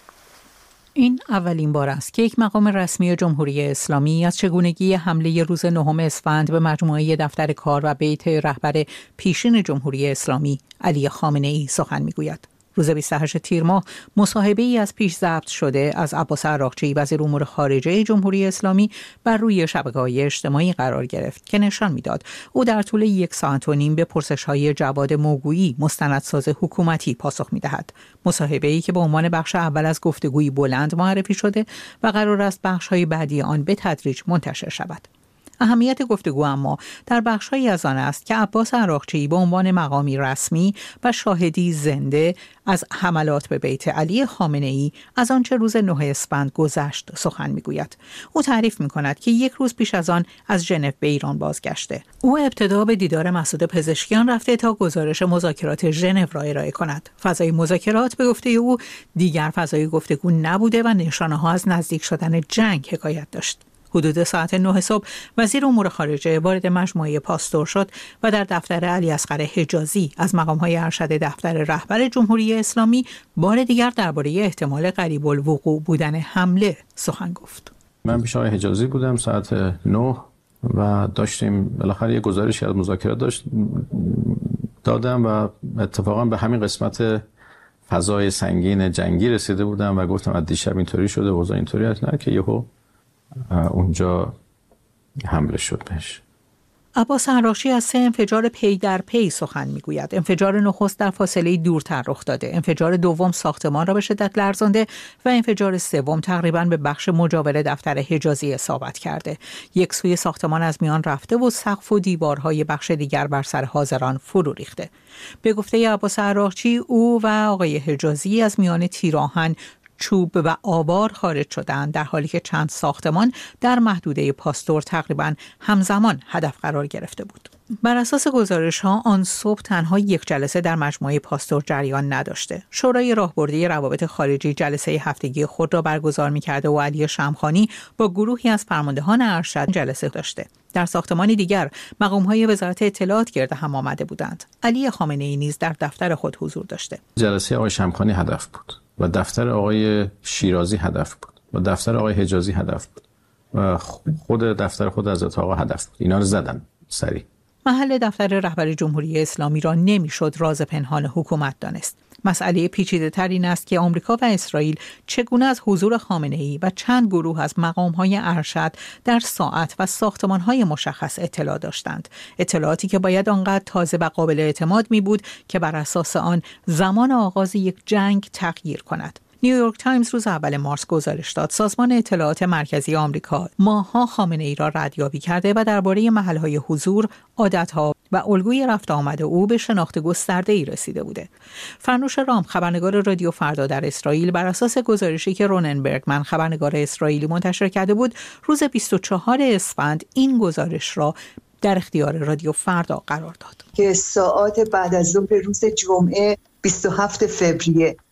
این اولین بار است که یک مقام رسمی جمهوری اسلامی از چگونگی حمله روز نهم اسفند به مجموعه دفتر کار و بیت رهبر پیشین جمهوری اسلامی علی خامنه‌ای سخن می‌گوید. روز بیست و هشتم تیر ماه مصاحبه‌ای از پیش ضبط شده از عباس عراقچی وزیر امور خارجه جمهوری اسلامی بر روی شبکه‌های اجتماعی قرار گرفت که نشان می‌داد او در طول یک ساعت و نیم به پرسش‌های جواد موگویی مستندساز حکومتی پاسخ می‌دهد. مصاحبه‌ای که به عنوان بخش اول از گفتگوی بلند معرفی شده و قرار است بخش‌های بعدی آن به تدریج منتشر شود. اهمیت گفتگو اما در بخش‌هایی از آن است که عباس عراقچی به عنوان مقامی رسمی و شاهدی زنده از حملات به بیت علی خامنه‌ای از آنچه روز نه اسفند گذشت سخن می‌گوید. او تعریف می‌کند که یک روز پیش از آن از ژنو به ایران بازگشته. او ابتدا به دیدار مسعود پزشکیان رفته تا گزارش مذاکرات ژنو را ارائه کند. فضای مذاکرات به گفته او دیگر فضای گفتگو نبوده و نشانه‌ها از نزدیک شدن جنگ حکایت داشت. حدود ساعت نه صبح وزیر امور خارجه وارد مجموعه پاستور شد و در دفتر علی اصغر حجازی از مقام‌های ارشد دفتر رهبر جمهوری اسلامی بار دیگر درباره احتمال قریب الوقوع بودن حمله سخن گفت. من پیش آقای حجازی بودم ساعت نه و داشتیم بالاخره یه گزارشی از مذاکرات داشت دادم و اتفاقا به همین قسمت فضای سنگین جنگی رسیده بودم و گفتم از دیشب اینطوری شده اوضاع اینطوری است، نه که یهو اونجا حمله شد بهش. عباس عراقچی از سه انفجار پی در پی سخن میگوید. انفجار نخست در فاصله دورتر رخ داده، انفجار دوم ساختمان را به شدت لرزانده و انفجار سوم تقریباً به بخش مجاور دفتر حجازی اصابت کرده. یک سوی ساختمان از میان رفته و سقف و دیوارهای بخش دیگر بر سر حاضران فرو ریخته. به گفته عباس عراقچی او و آقای حجازی از میان تیراهن، چوب و آوار خارج شدند، در حالی که چند ساختمان در محدوده پاستور تقریباً همزمان هدف قرار گرفته بود. بر اساس گزارش‌ها آن صبح تنها یک جلسه در مجموعه پاستور جریان نداشته. شورای راهبردی روابط خارجی جلسه هفتگی خود را برگزار می‌کرده و علی شمخانی با گروهی از فرماندهان ارشد جلسه داشته. در ساختمان دیگر مقام‌های وزارت اطلاعات گرد هم آمده بودند. علی خامنه‌ای نیز در دفتر خود حضور داشته. جلسه آقای شمخانی هدف بود و دفتر آقای شیرازی هدف بود و دفتر آقای حجازی هدف بود و خود دفتر خود حضرت آقا هدف بود. اینا رو زدن سریع. محل دفتر رهبر جمهوری اسلامی را نمیشد راز پنهان حکومت دانست. مسئله پیچیده تر این است که آمریکا و اسرائیل چگونه از حضور خامنه‌ای و چند گروه از مقام‌های ارشد در ساعت و ساختمان‌های مشخص اطلاع داشتند. اطلاعاتی که باید آنقدر تازه و قابل اعتماد می بود که بر اساس آن زمان آغاز یک جنگ تغییر کند. نیویورک تایمز روز اول مارس گزارش داد سازمان اطلاعات مرکزی آمریکا ماه‌ها خامنه‌ای را ردیابی کرده و درباره محل‌های حضور، عادت‌ها و الگوی رفت آمد او به شناخت گسترده‌ای رسیده بوده. فرنوش رام خبرنگار رادیو فردا در اسرائیل بر اساس گزارشی که رونن برگمن خبرنگار اسرائیلی منتشر کرده بود، روز بیست و چهارم اسفند این گزارش را در اختیار رادیو فردا قرار داد که ساعات بعد از ظهر روز جمعه بیست و هفتم فوریه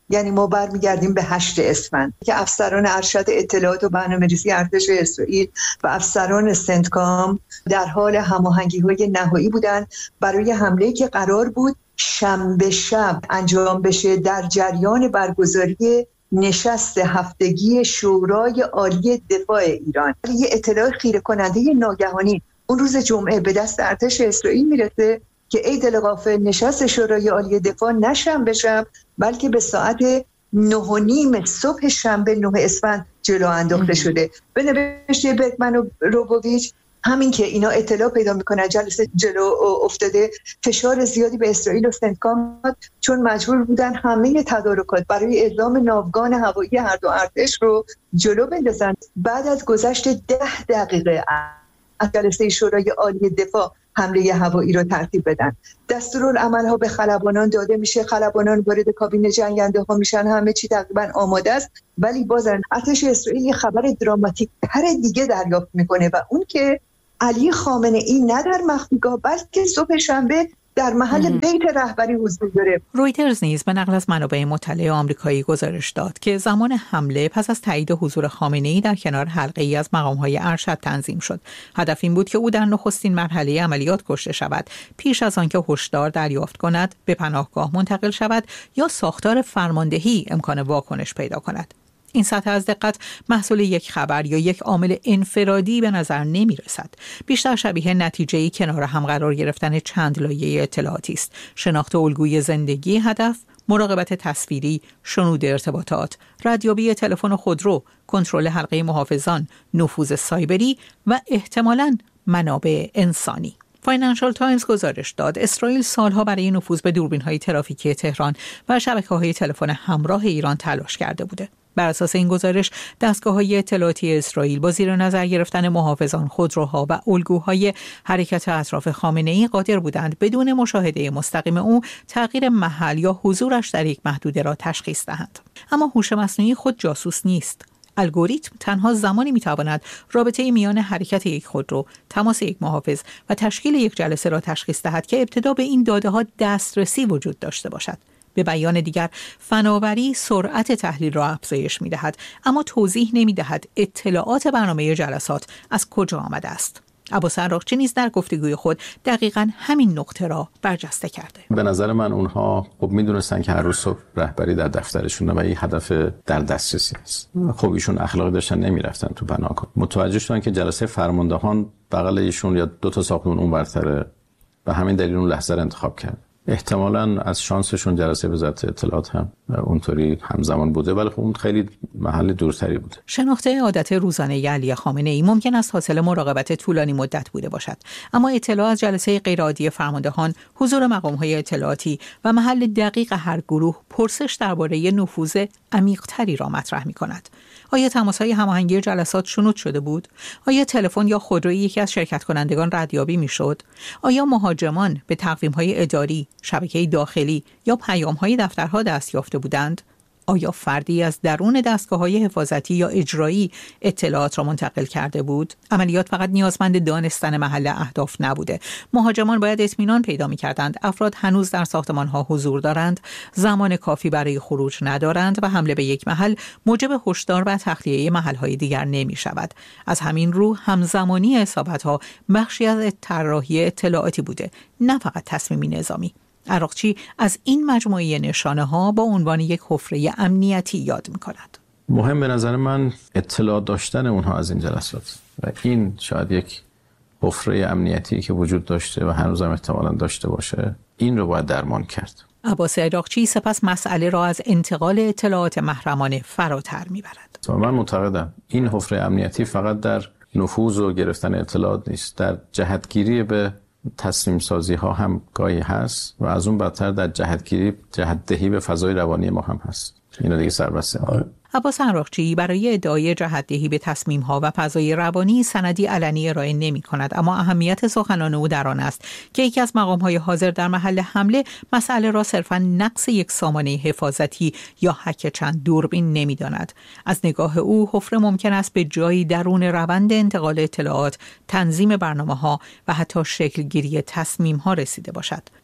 یعنی ما برمیگردیم به هشت اسفند که افسران ارشد اطلاعات و برنامه‌ریزی ارتش اسرائیل و افسران سنتکام در حال هماهنگی‌های نهایی بودند برای حمله‌ای که قرار بود شنبه شب انجام بشه در جریان برگزاری نشست هفتگی شورای عالی دفاع ایران. یه اطلاع خیره کننده ناگهانی اون روز جمعه به دست ارتش اسرائیل میرسه که ای دل غافل نشست شورای عالی دفاع نه شنبه شب بلکه به ساعت نه و نیم صبح شنبه نه اسفند جلو انداخته شده. به نوشته برگمن و روبوویچ همین که اینا اطلاع پیدا میکنن جلسه جلو افتاده، فشار زیادی به اسرائیل و سنتکام چون مجبور بودن همه تدارکات برای اعلام ناوگان هوایی هر دو ارتش رو جلو بندازن. بعد از گذشت ده دقیقه از جلسه شورای عالی دفاع حمله هوایی رو ترتیب بدن. دستورالعمل‌ها به خلبانان داده میشه، خلبانان وارد کابین جنگنده ها میشن، همه چی تقریبا آماده است، ولی بازن ارتش اسرائیل یه خبر دراماتیک تر دیگه دریافت میکنه و اون که علی خامنه‌ای نه در مخفیگاه بلکه صبح شنبه در محل بیت رهبری حضور داره. رویترز نیز به نقل از منابع مطلع آمریکایی گزارش داد که زمان حمله پس از تایید حضور خامنه‌ای در کنار حلقه‌ای از مقام‌های ارشد تنظیم شد. هدف این بود که او در نخستین مرحله عملیات کشته شود، پیش از آنکه هشدار دریافت کند، به پناهگاه منتقل شود یا ساختار فرماندهی امکان واکنش پیدا کند. این سطح از دقت محصول یک خبر یا یک عامل انفرادی به نظر نمی رسد. بیشتر شبیه نتیجه‌ای کنار هم قرار گرفتن چند لایه اطلاعاتی است. شناخت الگوی زندگی هدف، مراقبت تصویری، شنود ارتباطات، ردیابی تلفن و خودرو، کنترل حلقه محافظان، نفوذ سایبری و احتمالاً منابع انسانی. فاینانشال تایمز گزارش داد اسرائیل سالها برای نفوذ به دوربین‌های ترافیکی تهران و شبکه‌های تلفن همراه ایران تلاش کرده بوده. بر اساس این گزارش دستگاه‌های اطلاعاتی اسرائیل با زیر نظر گرفتن محافظان، خودروها و الگوهای حرکت اطراف خامنه‌ای قادر بودند بدون مشاهده مستقیم او تغییر محل یا حضورش در یک محدوده را تشخیص دهند. اما هوش مصنوعی خود جاسوس نیست. الگوریتم تنها زمانی میتواند رابطه میان حرکت یک خودرو، تماس یک محافظ و تشکیل یک جلسه را تشخیص دهد که ابتدا به این داده‌ها دسترسی وجود داشته باشد. به بیان دیگر، فناوری سرعت تحلیل را افزایش می‌دهد، اما توضیح نمی‌دهد اطلاعات برنامه جلسات از کجا آمده است. عباس عراقچی نیز در گفتگوی خود دقیقاً همین نقطه را برجسته کرده. به نظر من اونها خب می‌دونستن که هر روز صبح رهبری در دفترشونه و این هدف در دسترسی است. خب ایشون اخلاقی داشتن نمی‌رفتن تو پناهگاه. متوجه شدن که جلسه فرماندهان بغل ایشون یا دو تا ساختمون اون برتره و همین دلیل اون لحظه را انتخاب کرد. احتمالاً از شانسشون جلسه وزارت اطلاعات هم اونطوری همزمان بوده، ولی خب اون خیلی محل دورتری بوده. شناخت عادت روزانه علی خامنه‌ای ممکن است حاصل مراقبت طولانی مدت بوده باشد، اما اطلاع از جلسه غیرعادی فرماندهان، حضور مقام‌های اطلاعاتی و محل دقیق هر گروه پرسش درباره نفوذ عمیق‌تری را مطرح می‌کند. آیا تماس‌های هماهنگی جلسات شنود شده بود؟ آیا تلفن یا خودروی یکی از شرکت کنندگان ردیابی می‌شد؟ آیا مهاجمان به تقویم‌های اداری، شبکه داخلی یا پیام‌های دفترها دست یافته بودند؟ آیا فردی از درون دستگاه‌های حفاظتی یا اجرایی اطلاعات را منتقل کرده بود؟ عملیات فقط نیازمند دانستن محل اهداف نبوده. مهاجمان باید اطمینان پیدا می‌کردند افراد هنوز در ساختمان‌ها حضور دارند، زمان کافی برای خروج ندارند و حمله به یک محل موجب هشدار و تخلیه محل‌های دیگر نمی‌شود. از همین رو همزمانی اصابت‌ها بخشی از طراحی اطلاعاتی بوده، نه فقط تصمیمی نظامی. عراقچی از این مجموعه نشانه ها با عنوان یک حفره امنیتی یاد می کند. مهم به نظر من اطلاع داشتن اونها از این جلسات و این شاید یک حفره امنیتی که وجود داشته و هنوزم احتمالاً داشته باشه، این رو باید درمان کرد. عباس عراقچی سپس مسئله را از انتقال اطلاعات محرمانه فراتر می برد. من معتقدم این حفره امنیتی فقط در نفوذ و گرفتن اطلاعات نیست، در جهتگیری به تصمیم سازی ها هم گاهی هست و از اون بدتر در جهتگیری جهتدهی به فضای روانی ما هم هست. اینا دیگه سربسته ها. عباس عراقچی برای ادعای جهتدهی به تصمیم ها و فضای روانی سندی علنی ارائه نمی کند، اما اهمیت سخنان او در آن است که یکی از مقام های حاضر در محل حمله مسئله را صرفاً نقص یک سامانه حفاظتی یا هک چند دوربین نمی داند. از نگاه او حفره ممکن است به جایی درون روند انتقال اطلاعات، تنظیم برنامه ها و حتی شکل گیری تصمیم ها رسیده باشد.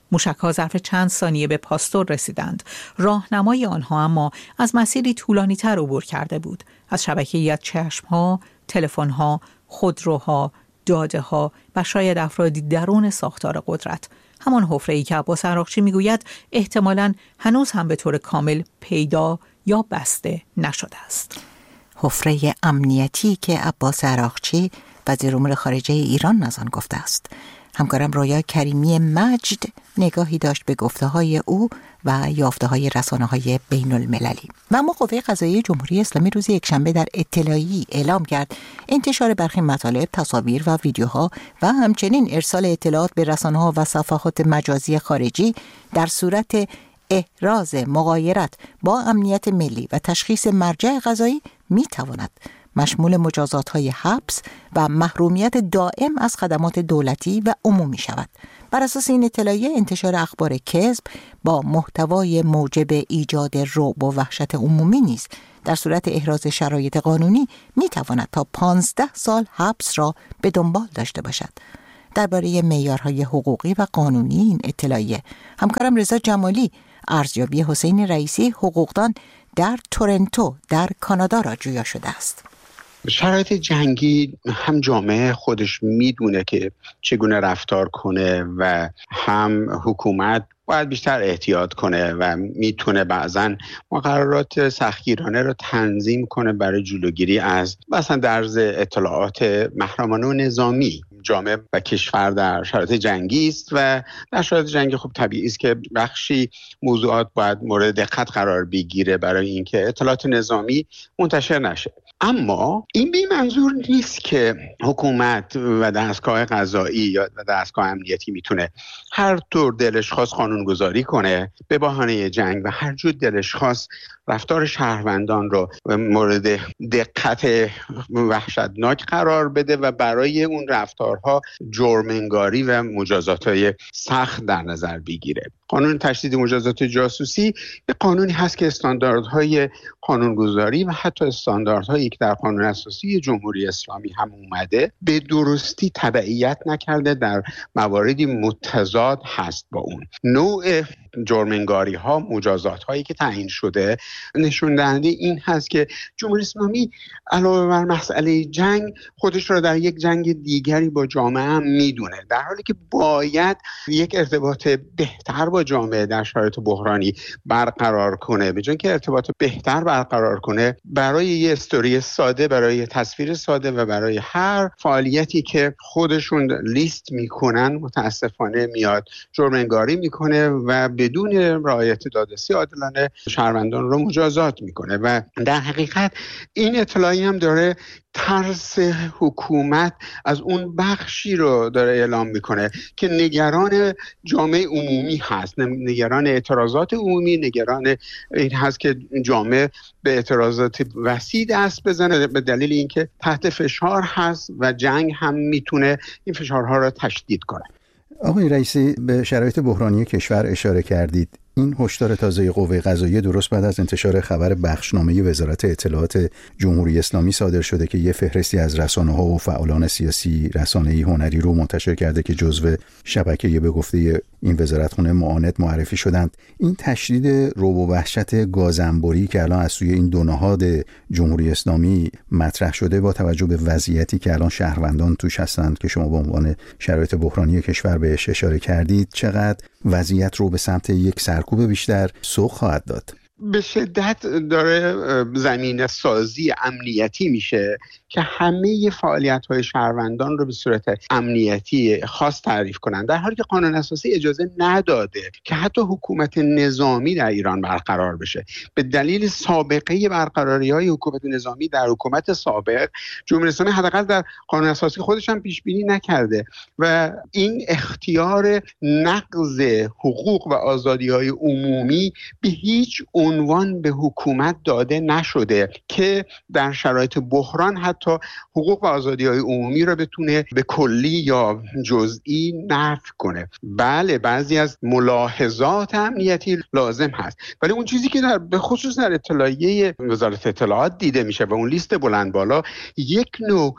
موشک‌ها ظرف چند ثانیه به پاستور رسیدند. راهنمای آنها اما از مسیری طولانی‌تر عبور کرده بود. از شبکه‌ای از چشم‌ها، تلفن‌ها، خودروها، داده‌ها و شاید افرادی درون ساختار قدرت. همان حفره‌ای که عباس عراقچی میگوید احتمالاً هنوز هم به طور کامل پیدا یا بسته نشده است. حفره امنیتی که عباس عراقچی وزیر امور خارجه ایران از آن گفته است. همکارم رویا کریمی مجد نگاهی داشت به گفته‌های او و یافته‌های رسانه‌های بین المللی. و اما قوه قضاییه جمهوری اسلامی روز یکشنبه در اطلاعیه‌ای اعلام کرد انتشار برخی مطالب، تصاویر و ویدیوها و همچنین ارسال اطلاعات به رسانه‌ها و صفحات مجازی خارجی در صورت احراز مغایرت با امنیت ملی و تشخیص مرجع قضایی می‌تواند مشمول مجازات‌های حبس و محرومیت دائم از خدمات دولتی و عمومی شود. بر اساس این اطلاعیه انتشار اخبار کذب با محتوای موجب ایجاد رعب و وحشت عمومی نیز در صورت احراز شرایط قانونی می‌تواند تا پانزده سال حبس را به دنبال داشته باشد. درباره معیارهای حقوقی و قانونی این اطلاعیه همکارم رضا جمالی ارزیابی حسین رئیسی حقوقدان در تورنتو در کانادا را جویا شده است. شرایط جنگی هم جامعه خودش میدونه که چگونه رفتار کنه و هم حکومت باید بیشتر احتیاط کنه و میتونه بعضن مقررات سختگیرانه رو تنظیم کنه برای جلوگیری از مثلا درز اطلاعات محرمانه و نظامی. جامعه و کشور در شرایط جنگی است و در شرایط جنگی خب طبیعی است که بخشی موضوعات باید مورد دقت قرار بگیره برای اینکه اطلاعات نظامی منتشر نشه. اما این بی منظور نیست که حکومت و دستگاه قضایی یا دستگاه امنیتی میتونه هر طور دلش خواست قانونگذاری کنه به بهانه جنگ و هر جور دلش خواست رفتار شهروندان رو مورد دقت وحشتناک قرار بده و برای اون رفتارها جرم‌انگاری و مجازات‌های سخت در نظر بگیره. قانون تشدید مجازات جاسوسی به قانونی هست که استانداردهای قانونگذاری و حتی استانداردهایی که در قانون اساسی جمهوری اسلامی هم اومده به درستی تبعیت نکرده، در مواردی متضاد هست با اون. نوع جرم‌انگاری ها، مجازات هایی که تعیین شده نشون دهنده این هست که جمهوری اسلامی علاوه بر مسئله جنگ خودش را در یک جنگ دیگری با جامعه هم میدونه، در حالی که باید یک ارتباط بهتر با جامعه در شرایط بحرانی برقرار کنه. به جای اینکه ارتباط بهتر برقرار کنه، برای یه استوری ساده، برای یه تصویر ساده و برای هر فعالیتی که خودشون لیست میکنن متاسفانه میاد جرم‌انگاری میکنه و بدون رعایت دادرسی عادلانه شهروندان رو مجازات میکنه. و در حقیقت این اطلاعی هم داره ترس حکومت از اون بخشی رو داره اعلام میکنه که نگران جامعه عمومی هست، نگران اعتراضات عمومی، نگران این هست که جامعه به اعتراضات وسیع دست بزنه به دلیل اینکه تحت فشار هست و جنگ هم میتونه این فشارها رو تشدید کنه. آقای رئیسی، به شرایط بحرانی کشور اشاره کردید. این هشدار تازه قوه قضاییه درست بعد از انتشار خبر بخشنامه وزارت اطلاعات جمهوری اسلامی صادر شده که یه فهرستی از رسانه‌ها و فعالان سیاسی، رسانه‌ای هنری رو منتشر کرده که جزو شبکه به گفته این وزارتخونه معاند معرفی شدند. این تشدید رعب و وحشت گازنبوری که الان از سوی این دو نهاد جمهوری اسلامی مطرح شده با توجه به وضعیتی که الان شهروندان توش هستند که شما به عنوان شرایط بحرانی کشور بهش اشاره کردید، چقدر وضعیت رو به سمت یک سرکوب بیشتر سوق خواهد داد؟ به شدت داره زمینه سازی امنیتی میشه که همه فعالیت‌های شهروندان رو به صورت امنیتی خاص تعریف کنن، در حالی که قانون اساسی اجازه نداده که حتی حکومت نظامی در ایران برقرار بشه. به دلیل سابقه برقراری‌های حکومت نظامی در حکومت سابق، جمهوری اسلامی حداقل در قانون اساسی خودش هم پیش بینی نکرده و این اختیار نقض حقوق و آزادی‌های عمومی به هیچ عنوان به حکومت داده نشده که در شرایط بحران حتی حقوق و آزادی‌های عمومی را بتونه به کلی یا جزئی نفی کنه. بله بعضی از ملاحظات امنیتی لازم هست، ولی اون چیزی که در به خصوص در اطلاعیه وزارت اطلاعات دیده میشه و اون لیست بلند بالا یک نوع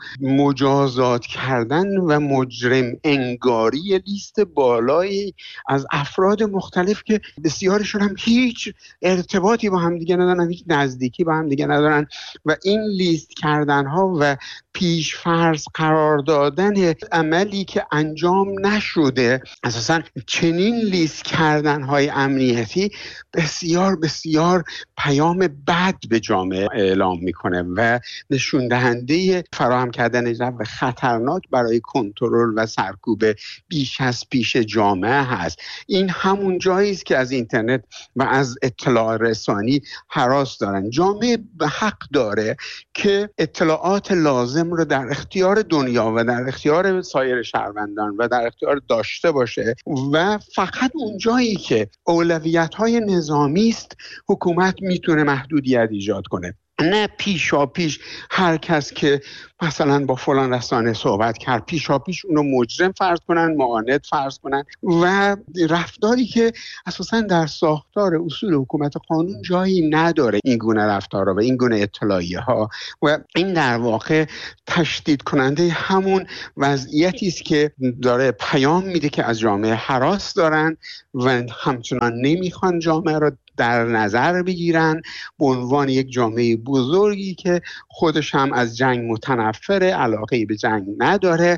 مجازات کردن و مجرم انگاری لیست بالایی از افراد مختلف که بسیارشون هم هیچ ارتباطی با هم دیگه ندارن، هیچ نزدیکی با هم دیگه ندارن و این لیست کردن ها و پیش فرض قرار دادن عملی که انجام نشده، اساساً چنین لیست کردن های امنیتی بسیار بسیار پیام بد به جامعه اعلام میکنه و نشون دهنده فراهم کردن جو خطرناک برای کنترل و سرکوب بیش از پیش جامعه هست. این همون جایی است که از اینترنت و از اطلاع رسانی هراس دارن. جامعه به حق داره که اطلاعات لازم رو در اختیار دنیا و در اختیار سایر شهروندان و در اختیار داشته باشه و فقط اون جایی که اولویت‌های نظامی است حکومت میتونه محدودیت ایجاد کنه، نه پیشا پیش هر کس که مثلا با فلان رسانه صحبت کرد پیشا پیش اونو مجرم فرض کنن، معاند فرض کنن و رفتاری که اساسا در ساختار اصول حکومت قانون جایی نداره این گونه رفتارها و این گونه اطلاعیه ها و این در واقع تشدید کننده همون وضعیتی است که داره پیام میده که از جامعه هراس دارن و همچنان نمیخوان جامعه رو در نظر بگیرن به عنوان یک جامعه بزرگی که خودش هم از جنگ متنفره، علاقه به جنگ نداره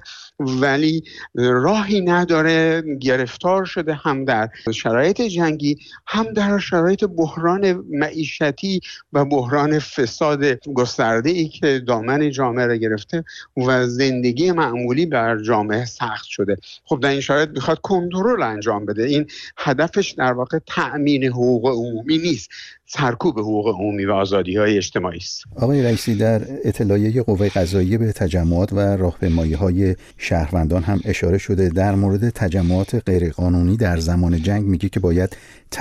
ولی راهی نداره، گرفتار شده هم در شرایط جنگی هم در شرایط بحران معیشتی و بحران فساد گسترده‌ای که دامن جامعه را گرفته و زندگی معمولی بر جامعه سخت شده. خب در این شرایط میخواد کنترل انجام بده. این هدفش در واقع تأمین حقوق عمومی نیست، سرکوب حقوق عمومی و آزادی‌های اجتماعی است. آقای رئیسی در اطلاعیه قوه قضاییه به تجمعات و راهپیمایی‌های شهروندان هم اشاره شده. در مورد تجمعات غیرقانونی در زمان جنگ میگه که باید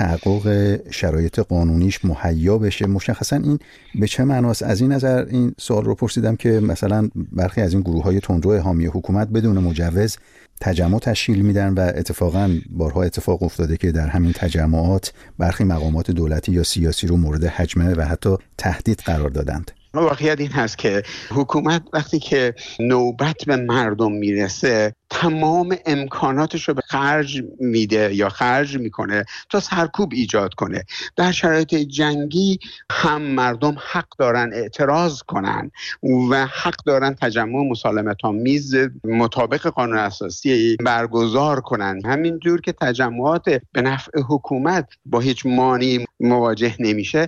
تحقق شرایط قانونیش مهیا بشه. مشخصا این به چه معناست؟ از این نظر این سوال رو پرسیدم که مثلا برخی از این گروه‌های تندرو حامی حکومت بدون مجوز تجمع تشکیل میدن و اتفاقا بارها اتفاق افتاده که در همین تجمعات برخی مقامات دولتی یا سیاسی رو مورد هجمه و حتی تهدید قرار دادند. واقعیت این هست که حکومت وقتی که نوبت به مردم میرسه تمام امکاناتش رو به خرج میده یا خرج میکنه تا سرکوب ایجاد کنه. در شرایط جنگی هم مردم حق دارن اعتراض کنن و حق دارن تجمع مسالمت‌آمیز مطابق قانون اساسی برگزار کنن. همینجور که تجمعات به نفع حکومت با هیچ مانعی مواجه نمیشه،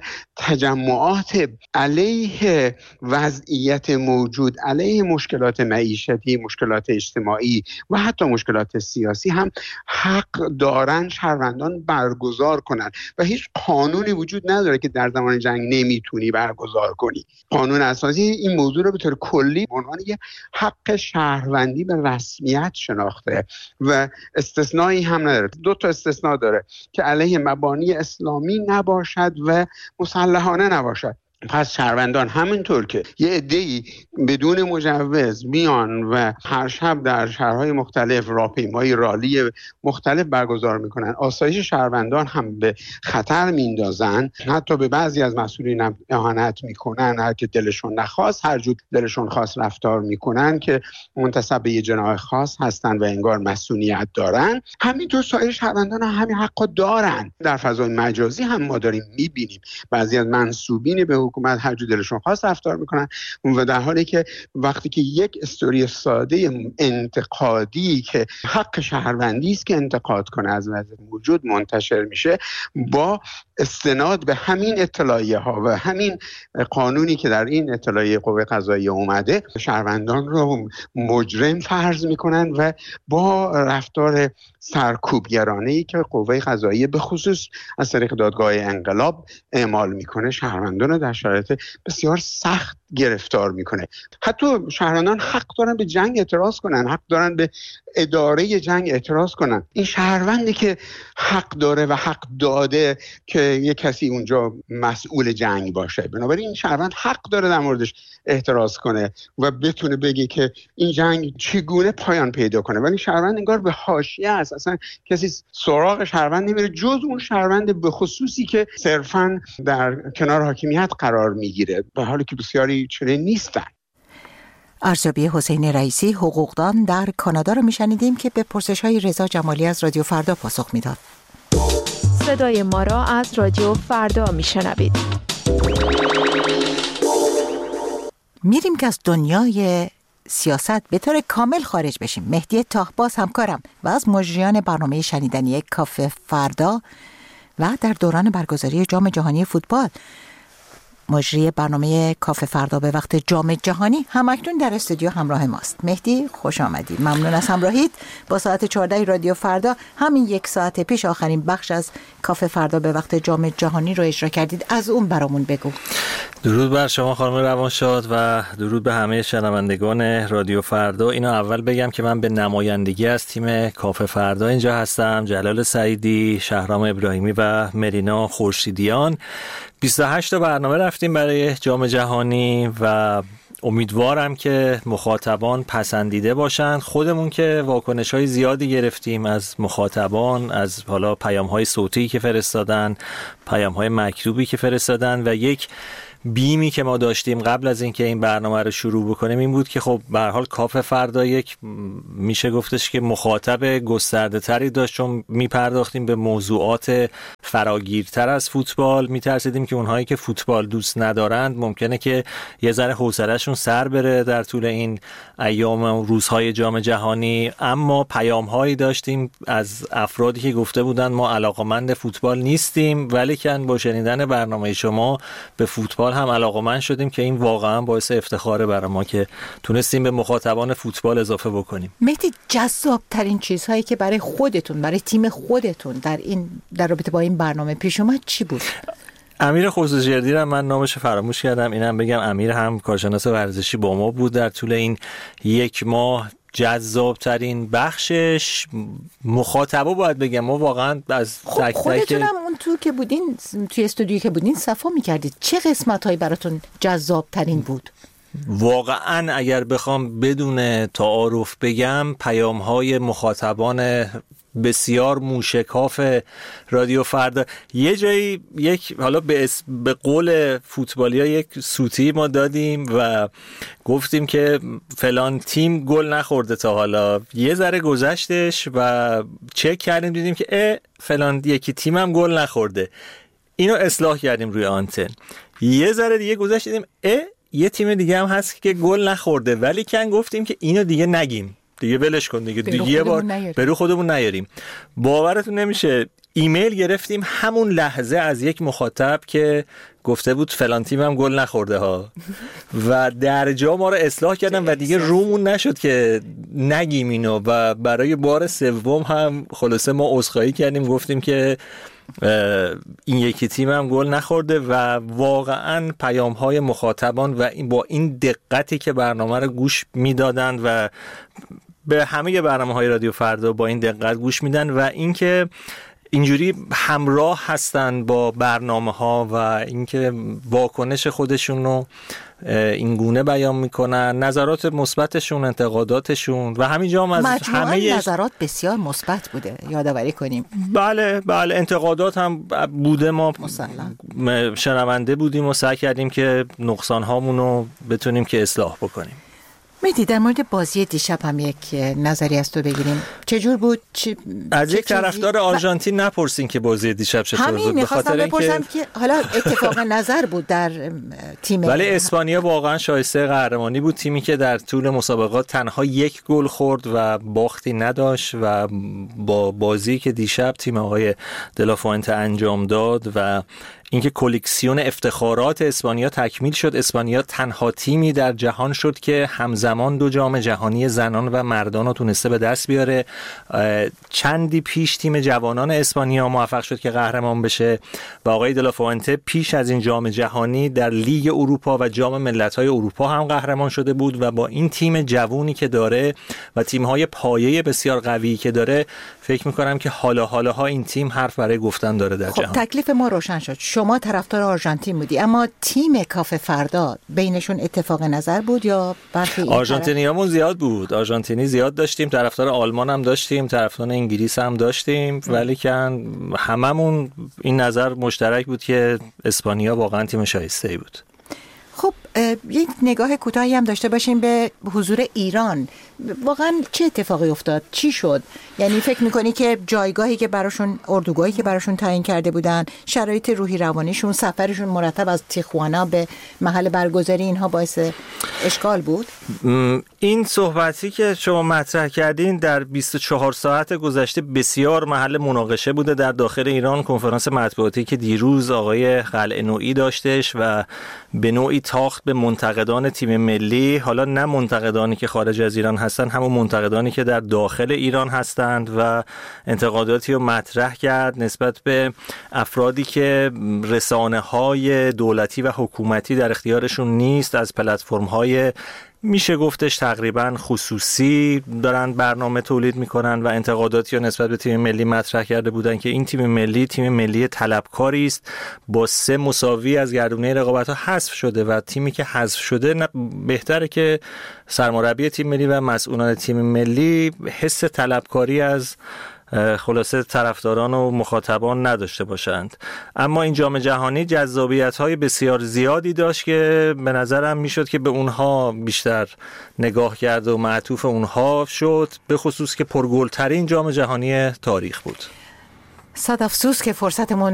تجمعات علیه وضعیت موجود، علیه مشکلات معیشتی، مشکلات اجتماعی و حتی مشکلات سیاسی هم حق دارن شهروندان برگزار کنن و هیچ قانونی وجود نداره که در زمان جنگ نمیتونی برگزار کنی. قانون اساسی این موضوع رو به طور کلی به عنوان یه حق شهروندی به رسمیت شناخته و استثنایی هم نداره. دو تا استثناء داره که علیه مبانی اسلامی نباشد و مسلحانه نباشد. پس شهروندان همینطور که یه عده‌ای بدون مجوز میان و هر شب در شهرهای مختلف راهپیمایی رالی مختلف برگزار میکنن، آسایش شهروندان هم به خطر میندازن، حتی به بعضی از مسئولین اهانت میکنن، هر که دلشون نخواست هر جور دلشون خواست رفتار میکنن که منتسب به یه جناح خاص هستن و انگار مسئولیت دارن. همینطور سایر شهروندان هم همین حقا دارن. در فضای مجازی هم ما داریم میبینیم بعضی از منسوبین به حکومت هر جور دلشون خواست رفتار میکنن و در حالی که وقتی که یک استوری ساده انتقادی که حق شهروندی است که انتقاد کنه از وضع موجود منتشر میشه، با استناد به همین اطلاعیه ها و همین قانونی که در این اطلاعیه قوه قضاییه اومده شهروندان رو مجرم فرض میکنن و با رفتار سرکوبگرانه‌ای که قوه قضاییه به خصوص از طریق دادگاه انقلاب اعمال میکنه شهروندان رو در شرایط بسیار سخت گرفتار میکنه. حتی شهروندان حق دارن به جنگ اعتراض کنن، حق دارن به اداره جنگ اعتراض کنن. این شهروندی که حق داره و حق داده که یک کسی اونجا مسئول جنگ باشه، بنابراین این شهروند حق داره در موردش اعتراض کنه و بتونه بگه که این جنگ چگونه پایان پیدا کنه. ولی شهروند انگار به حاشیه است، اصلا کسی سراغ شهروند نمیره جز اون شهروند به خصوصی که صرفاً در کنار حاکمیت قرار میگیره، به حالی که بسیاری چنین نیستن. ارزیابی حسین رئیسی حقوقدان در کانادا رو میشنیدیم که به پرسش‌های رضا جمالی از رادیو فردا پاسخ میداد. صدای ما را از رادیو فردا میشنوید. میریم که از دنیای سیاست به طور کامل خارج بشیم. مهدی تاهباز همکارم و از مجریان برنامه شنیدنی کافه فردا و در دوران برگزاری جام جهانی فوتبال مجری برنامه کافه فردا به وقت جام جهانی همکنون در استودیو همراه ماست. مهدی خوش آمدی. ممنون از همراهیت. با ساعت چهارده رادیو فردا همین یک ساعت پیش آخرین بخش از کافه فردا به وقت جام جهانی رو اجرا کردید. از اون برامون بگو. درود بر شما خانم روانشاد و درود به همه شنوندگان رادیو فردا. اینو اول بگم که من به نمایندگی از تیم کافه فردا اینجا هستم. جلال سعیدی، شهرام ابراهیمی و مرینا خورشیدیان. بیست و هشت تا برنامه رفتیم برای جام جهانی و امیدوارم که مخاطبان پسندیده باشند. خودمون که واکنش‌های زیادی گرفتیم از مخاطبان، از حالا پیام‌های صوتی که فرستادن، پیام‌های مکتوبی که فرستادن و یک بیمی که ما داشتیم قبل از اینکه این برنامه رو شروع بکنیم این بود که خب به هر حال کافه فردا یک میشه گفتش که مخاطب گسترده تری داشت، چون میپرداختیم به موضوعات فراگیرتر از فوتبال. میترسیدیم که اونهایی که فوتبال دوست ندارند ممکنه که یه ذره حوصله‌شون سر بره در طول این ایام و روزهای جام جهانی، اما پیام‌هایی داشتیم از افرادی که گفته بودن ما علاقه‌مند فوتبال نیستیم ولیکن با شنیدن برنامه شما به فوتبال هم علاقه‌مند شدیم که این واقعا باعث افتخاره برای ما که تونستیم به مخاطبان فوتبال اضافه بکنیم. مهدی، جذاب ترین چیزهایی که برای خودتون، برای تیم خودتون در این در رابطه با این برنامه پیش اومد چی بود؟ امیر خوزجردی رو من نامش فراموش کردم، اینم بگم امیر هم کارشناس ورزشی با ما بود در طول این یک ماه. جذاب ترین بخشش مخاطبا باید بگم، ما واقعا از خب تک تک خودتون هم اون تو که بودین توی استودیویی که بودین صفا می‌کردید، چه قسمت‌هایی براتون جذاب ترین بود؟ واقعا اگر بخوام بدون تعارف بگم پیام‌های مخاطبان بسیار موشکاف رادیو فردا. یه جایی یک حالا به, اس... به قول فوتبالیا یک سوتی ما دادیم و گفتیم که فلان تیم گل نخورده تا حالا. یه ذره گذشتش و چک کردیم دیدیم که اه فلان یکی تیم هم گل نخورده. اینو اصلاح کردیم روی آنتن. یه ذره دیگه گذشت دیدیم اه یه تیم دیگه هم هست که گل نخورده ولی کن گفتیم که اینو دیگه نگیم، دیگه ولش کن دیگه دیگه یه بار به رو خودمون نیاریم. باورتون نمیشه ایمیل گرفتیم همون لحظه از یک مخاطب که گفته بود فلان تیم هم گل نخورده ها و در جا ما رو اصلاح کردن و دیگه رومون نشد که نگیم اینو و برای بار سوم هم خلاصه ما عذرخواهی کردیم، گفتیم که این یکی تیم هم گل نخورده و واقعا پیام های مخاطبان و این با این دقتی که برنامه رو گوش میدادن و به همه برنامه های رادیو فردا با این دقت گوش میدن و اینکه اینجوری همراه هستن با برنامه ها و اینکه واکنش خودشون رو این گونه بیان میکنن، نظرات مثبتشون، انتقاداتشون و همینجا هم از همه نظرات بسیار مثبت بوده یادآوری کنیم. بله بله انتقادات هم بوده، ما مسلم شنونده بودیم و سعی کردیم که نقصان هامون رو بتونیم که اصلاح بکنیم. مهدی، در مورد بازی دیشب هم یک نظری از تو بگیریم. چجور بود؟ چه از یک طرفدار آرژانتین نپرسین که بازی دیشب چطور بود. همین می‌خواستم بپرسم که حالا اتفاق نظر بود در تیم، ولی اسپانیا واقعا شایسته قهرمانی بود. تیمی که در طول مسابقات تنها یک گل خورد و باختی نداشت و با بازی که دیشب تیم آقای دلافوئنته انجام داد و اینکه کلکسیون افتخارات اسپانیا تکمیل شد. اسپانیا تنها تیمی در جهان شد که همزمان همزمان دو جام جهانی زنان و مردان رو تونسته به دست بیاره. چندی پیش تیم جوانان اسپانیا موفق شد که قهرمان بشه و آقای دلافوئنته پیش از این جام جهانی در لیگ اروپا و جام ملت‌های اروپا هم قهرمان شده بود و با این تیم جوونی که داره و تیم‌های پایه بسیار قوی که داره فکر می‌کنم که حالا حالاها این تیم حرف برای گفتن داره در خب جهان. تکلیف ما روشن شد. شما طرفدار آرژانتین بودی، اما تیم کافه فردا بینشون اتفاق نظر بود یا برخی؟ آرژانتینیامون زیاد بود، آرژانتینی زیاد داشتیم، طرفدار آلمان هم داشتیم، طرفدار انگلیس هم داشتیم، ولی که هممون این نظر مشترک بود که اسپانیا واقعا تیم شایسته‌ای بود. خب یک نگاه کوتاهی هم داشته باشیم به حضور ایران. واقعا چه اتفاقی افتاد؟ چی شد؟ یعنی فکر میکنی که جایگاهی که براشون، اردوگاهی که براشون تعیین کرده بودن، شرایط روحی روانیشون، سفرشون مرتب از تیخوانا به محل برگزاری، اینها باعث اشکال بود؟ این صحبتی که شما مطرح کردین در بیست و چهار ساعت گذشته بسیار محل مناقشه بوده در داخل ایران. کنفرانس مطبوعاتی که دیروز آقای قلعه‌نویی داشتش و به نوعی تاخت به منتقدان تیم ملی، حالا نه منتقدانی که خارج از ایران هستن، همون منتقدانی که در داخل ایران هستند، و انتقاداتی رو مطرح کرد نسبت به افرادی که رسانه‌های دولتی و حکومتی در اختیارشون نیست، از پلتفرم‌های میشه گفتش تقریبا خصوصی دارن برنامه تولید میکنن و انتقاداتی رو نسبت به تیم ملی مطرح کرده بودن که این تیم ملی تیم ملی طلبکاری است، با سه مساوی از گردونه رقابت‌ها حذف شده و تیمی که حذف شده بهتره که سرمربی تیم ملی و مسئولان تیم ملی حس طلبکاری از خلاصه طرفداران و مخاطبان نداشته باشند. اما این جام جهانی جذابیت‌های بسیار زیادی داشت که به نظرم میشد که به اونها بیشتر نگاه کرد و معطوف اونها شد، به خصوص که پرگل‌ترین جام جهانی تاریخ بود. صد افسوس که فرصتمون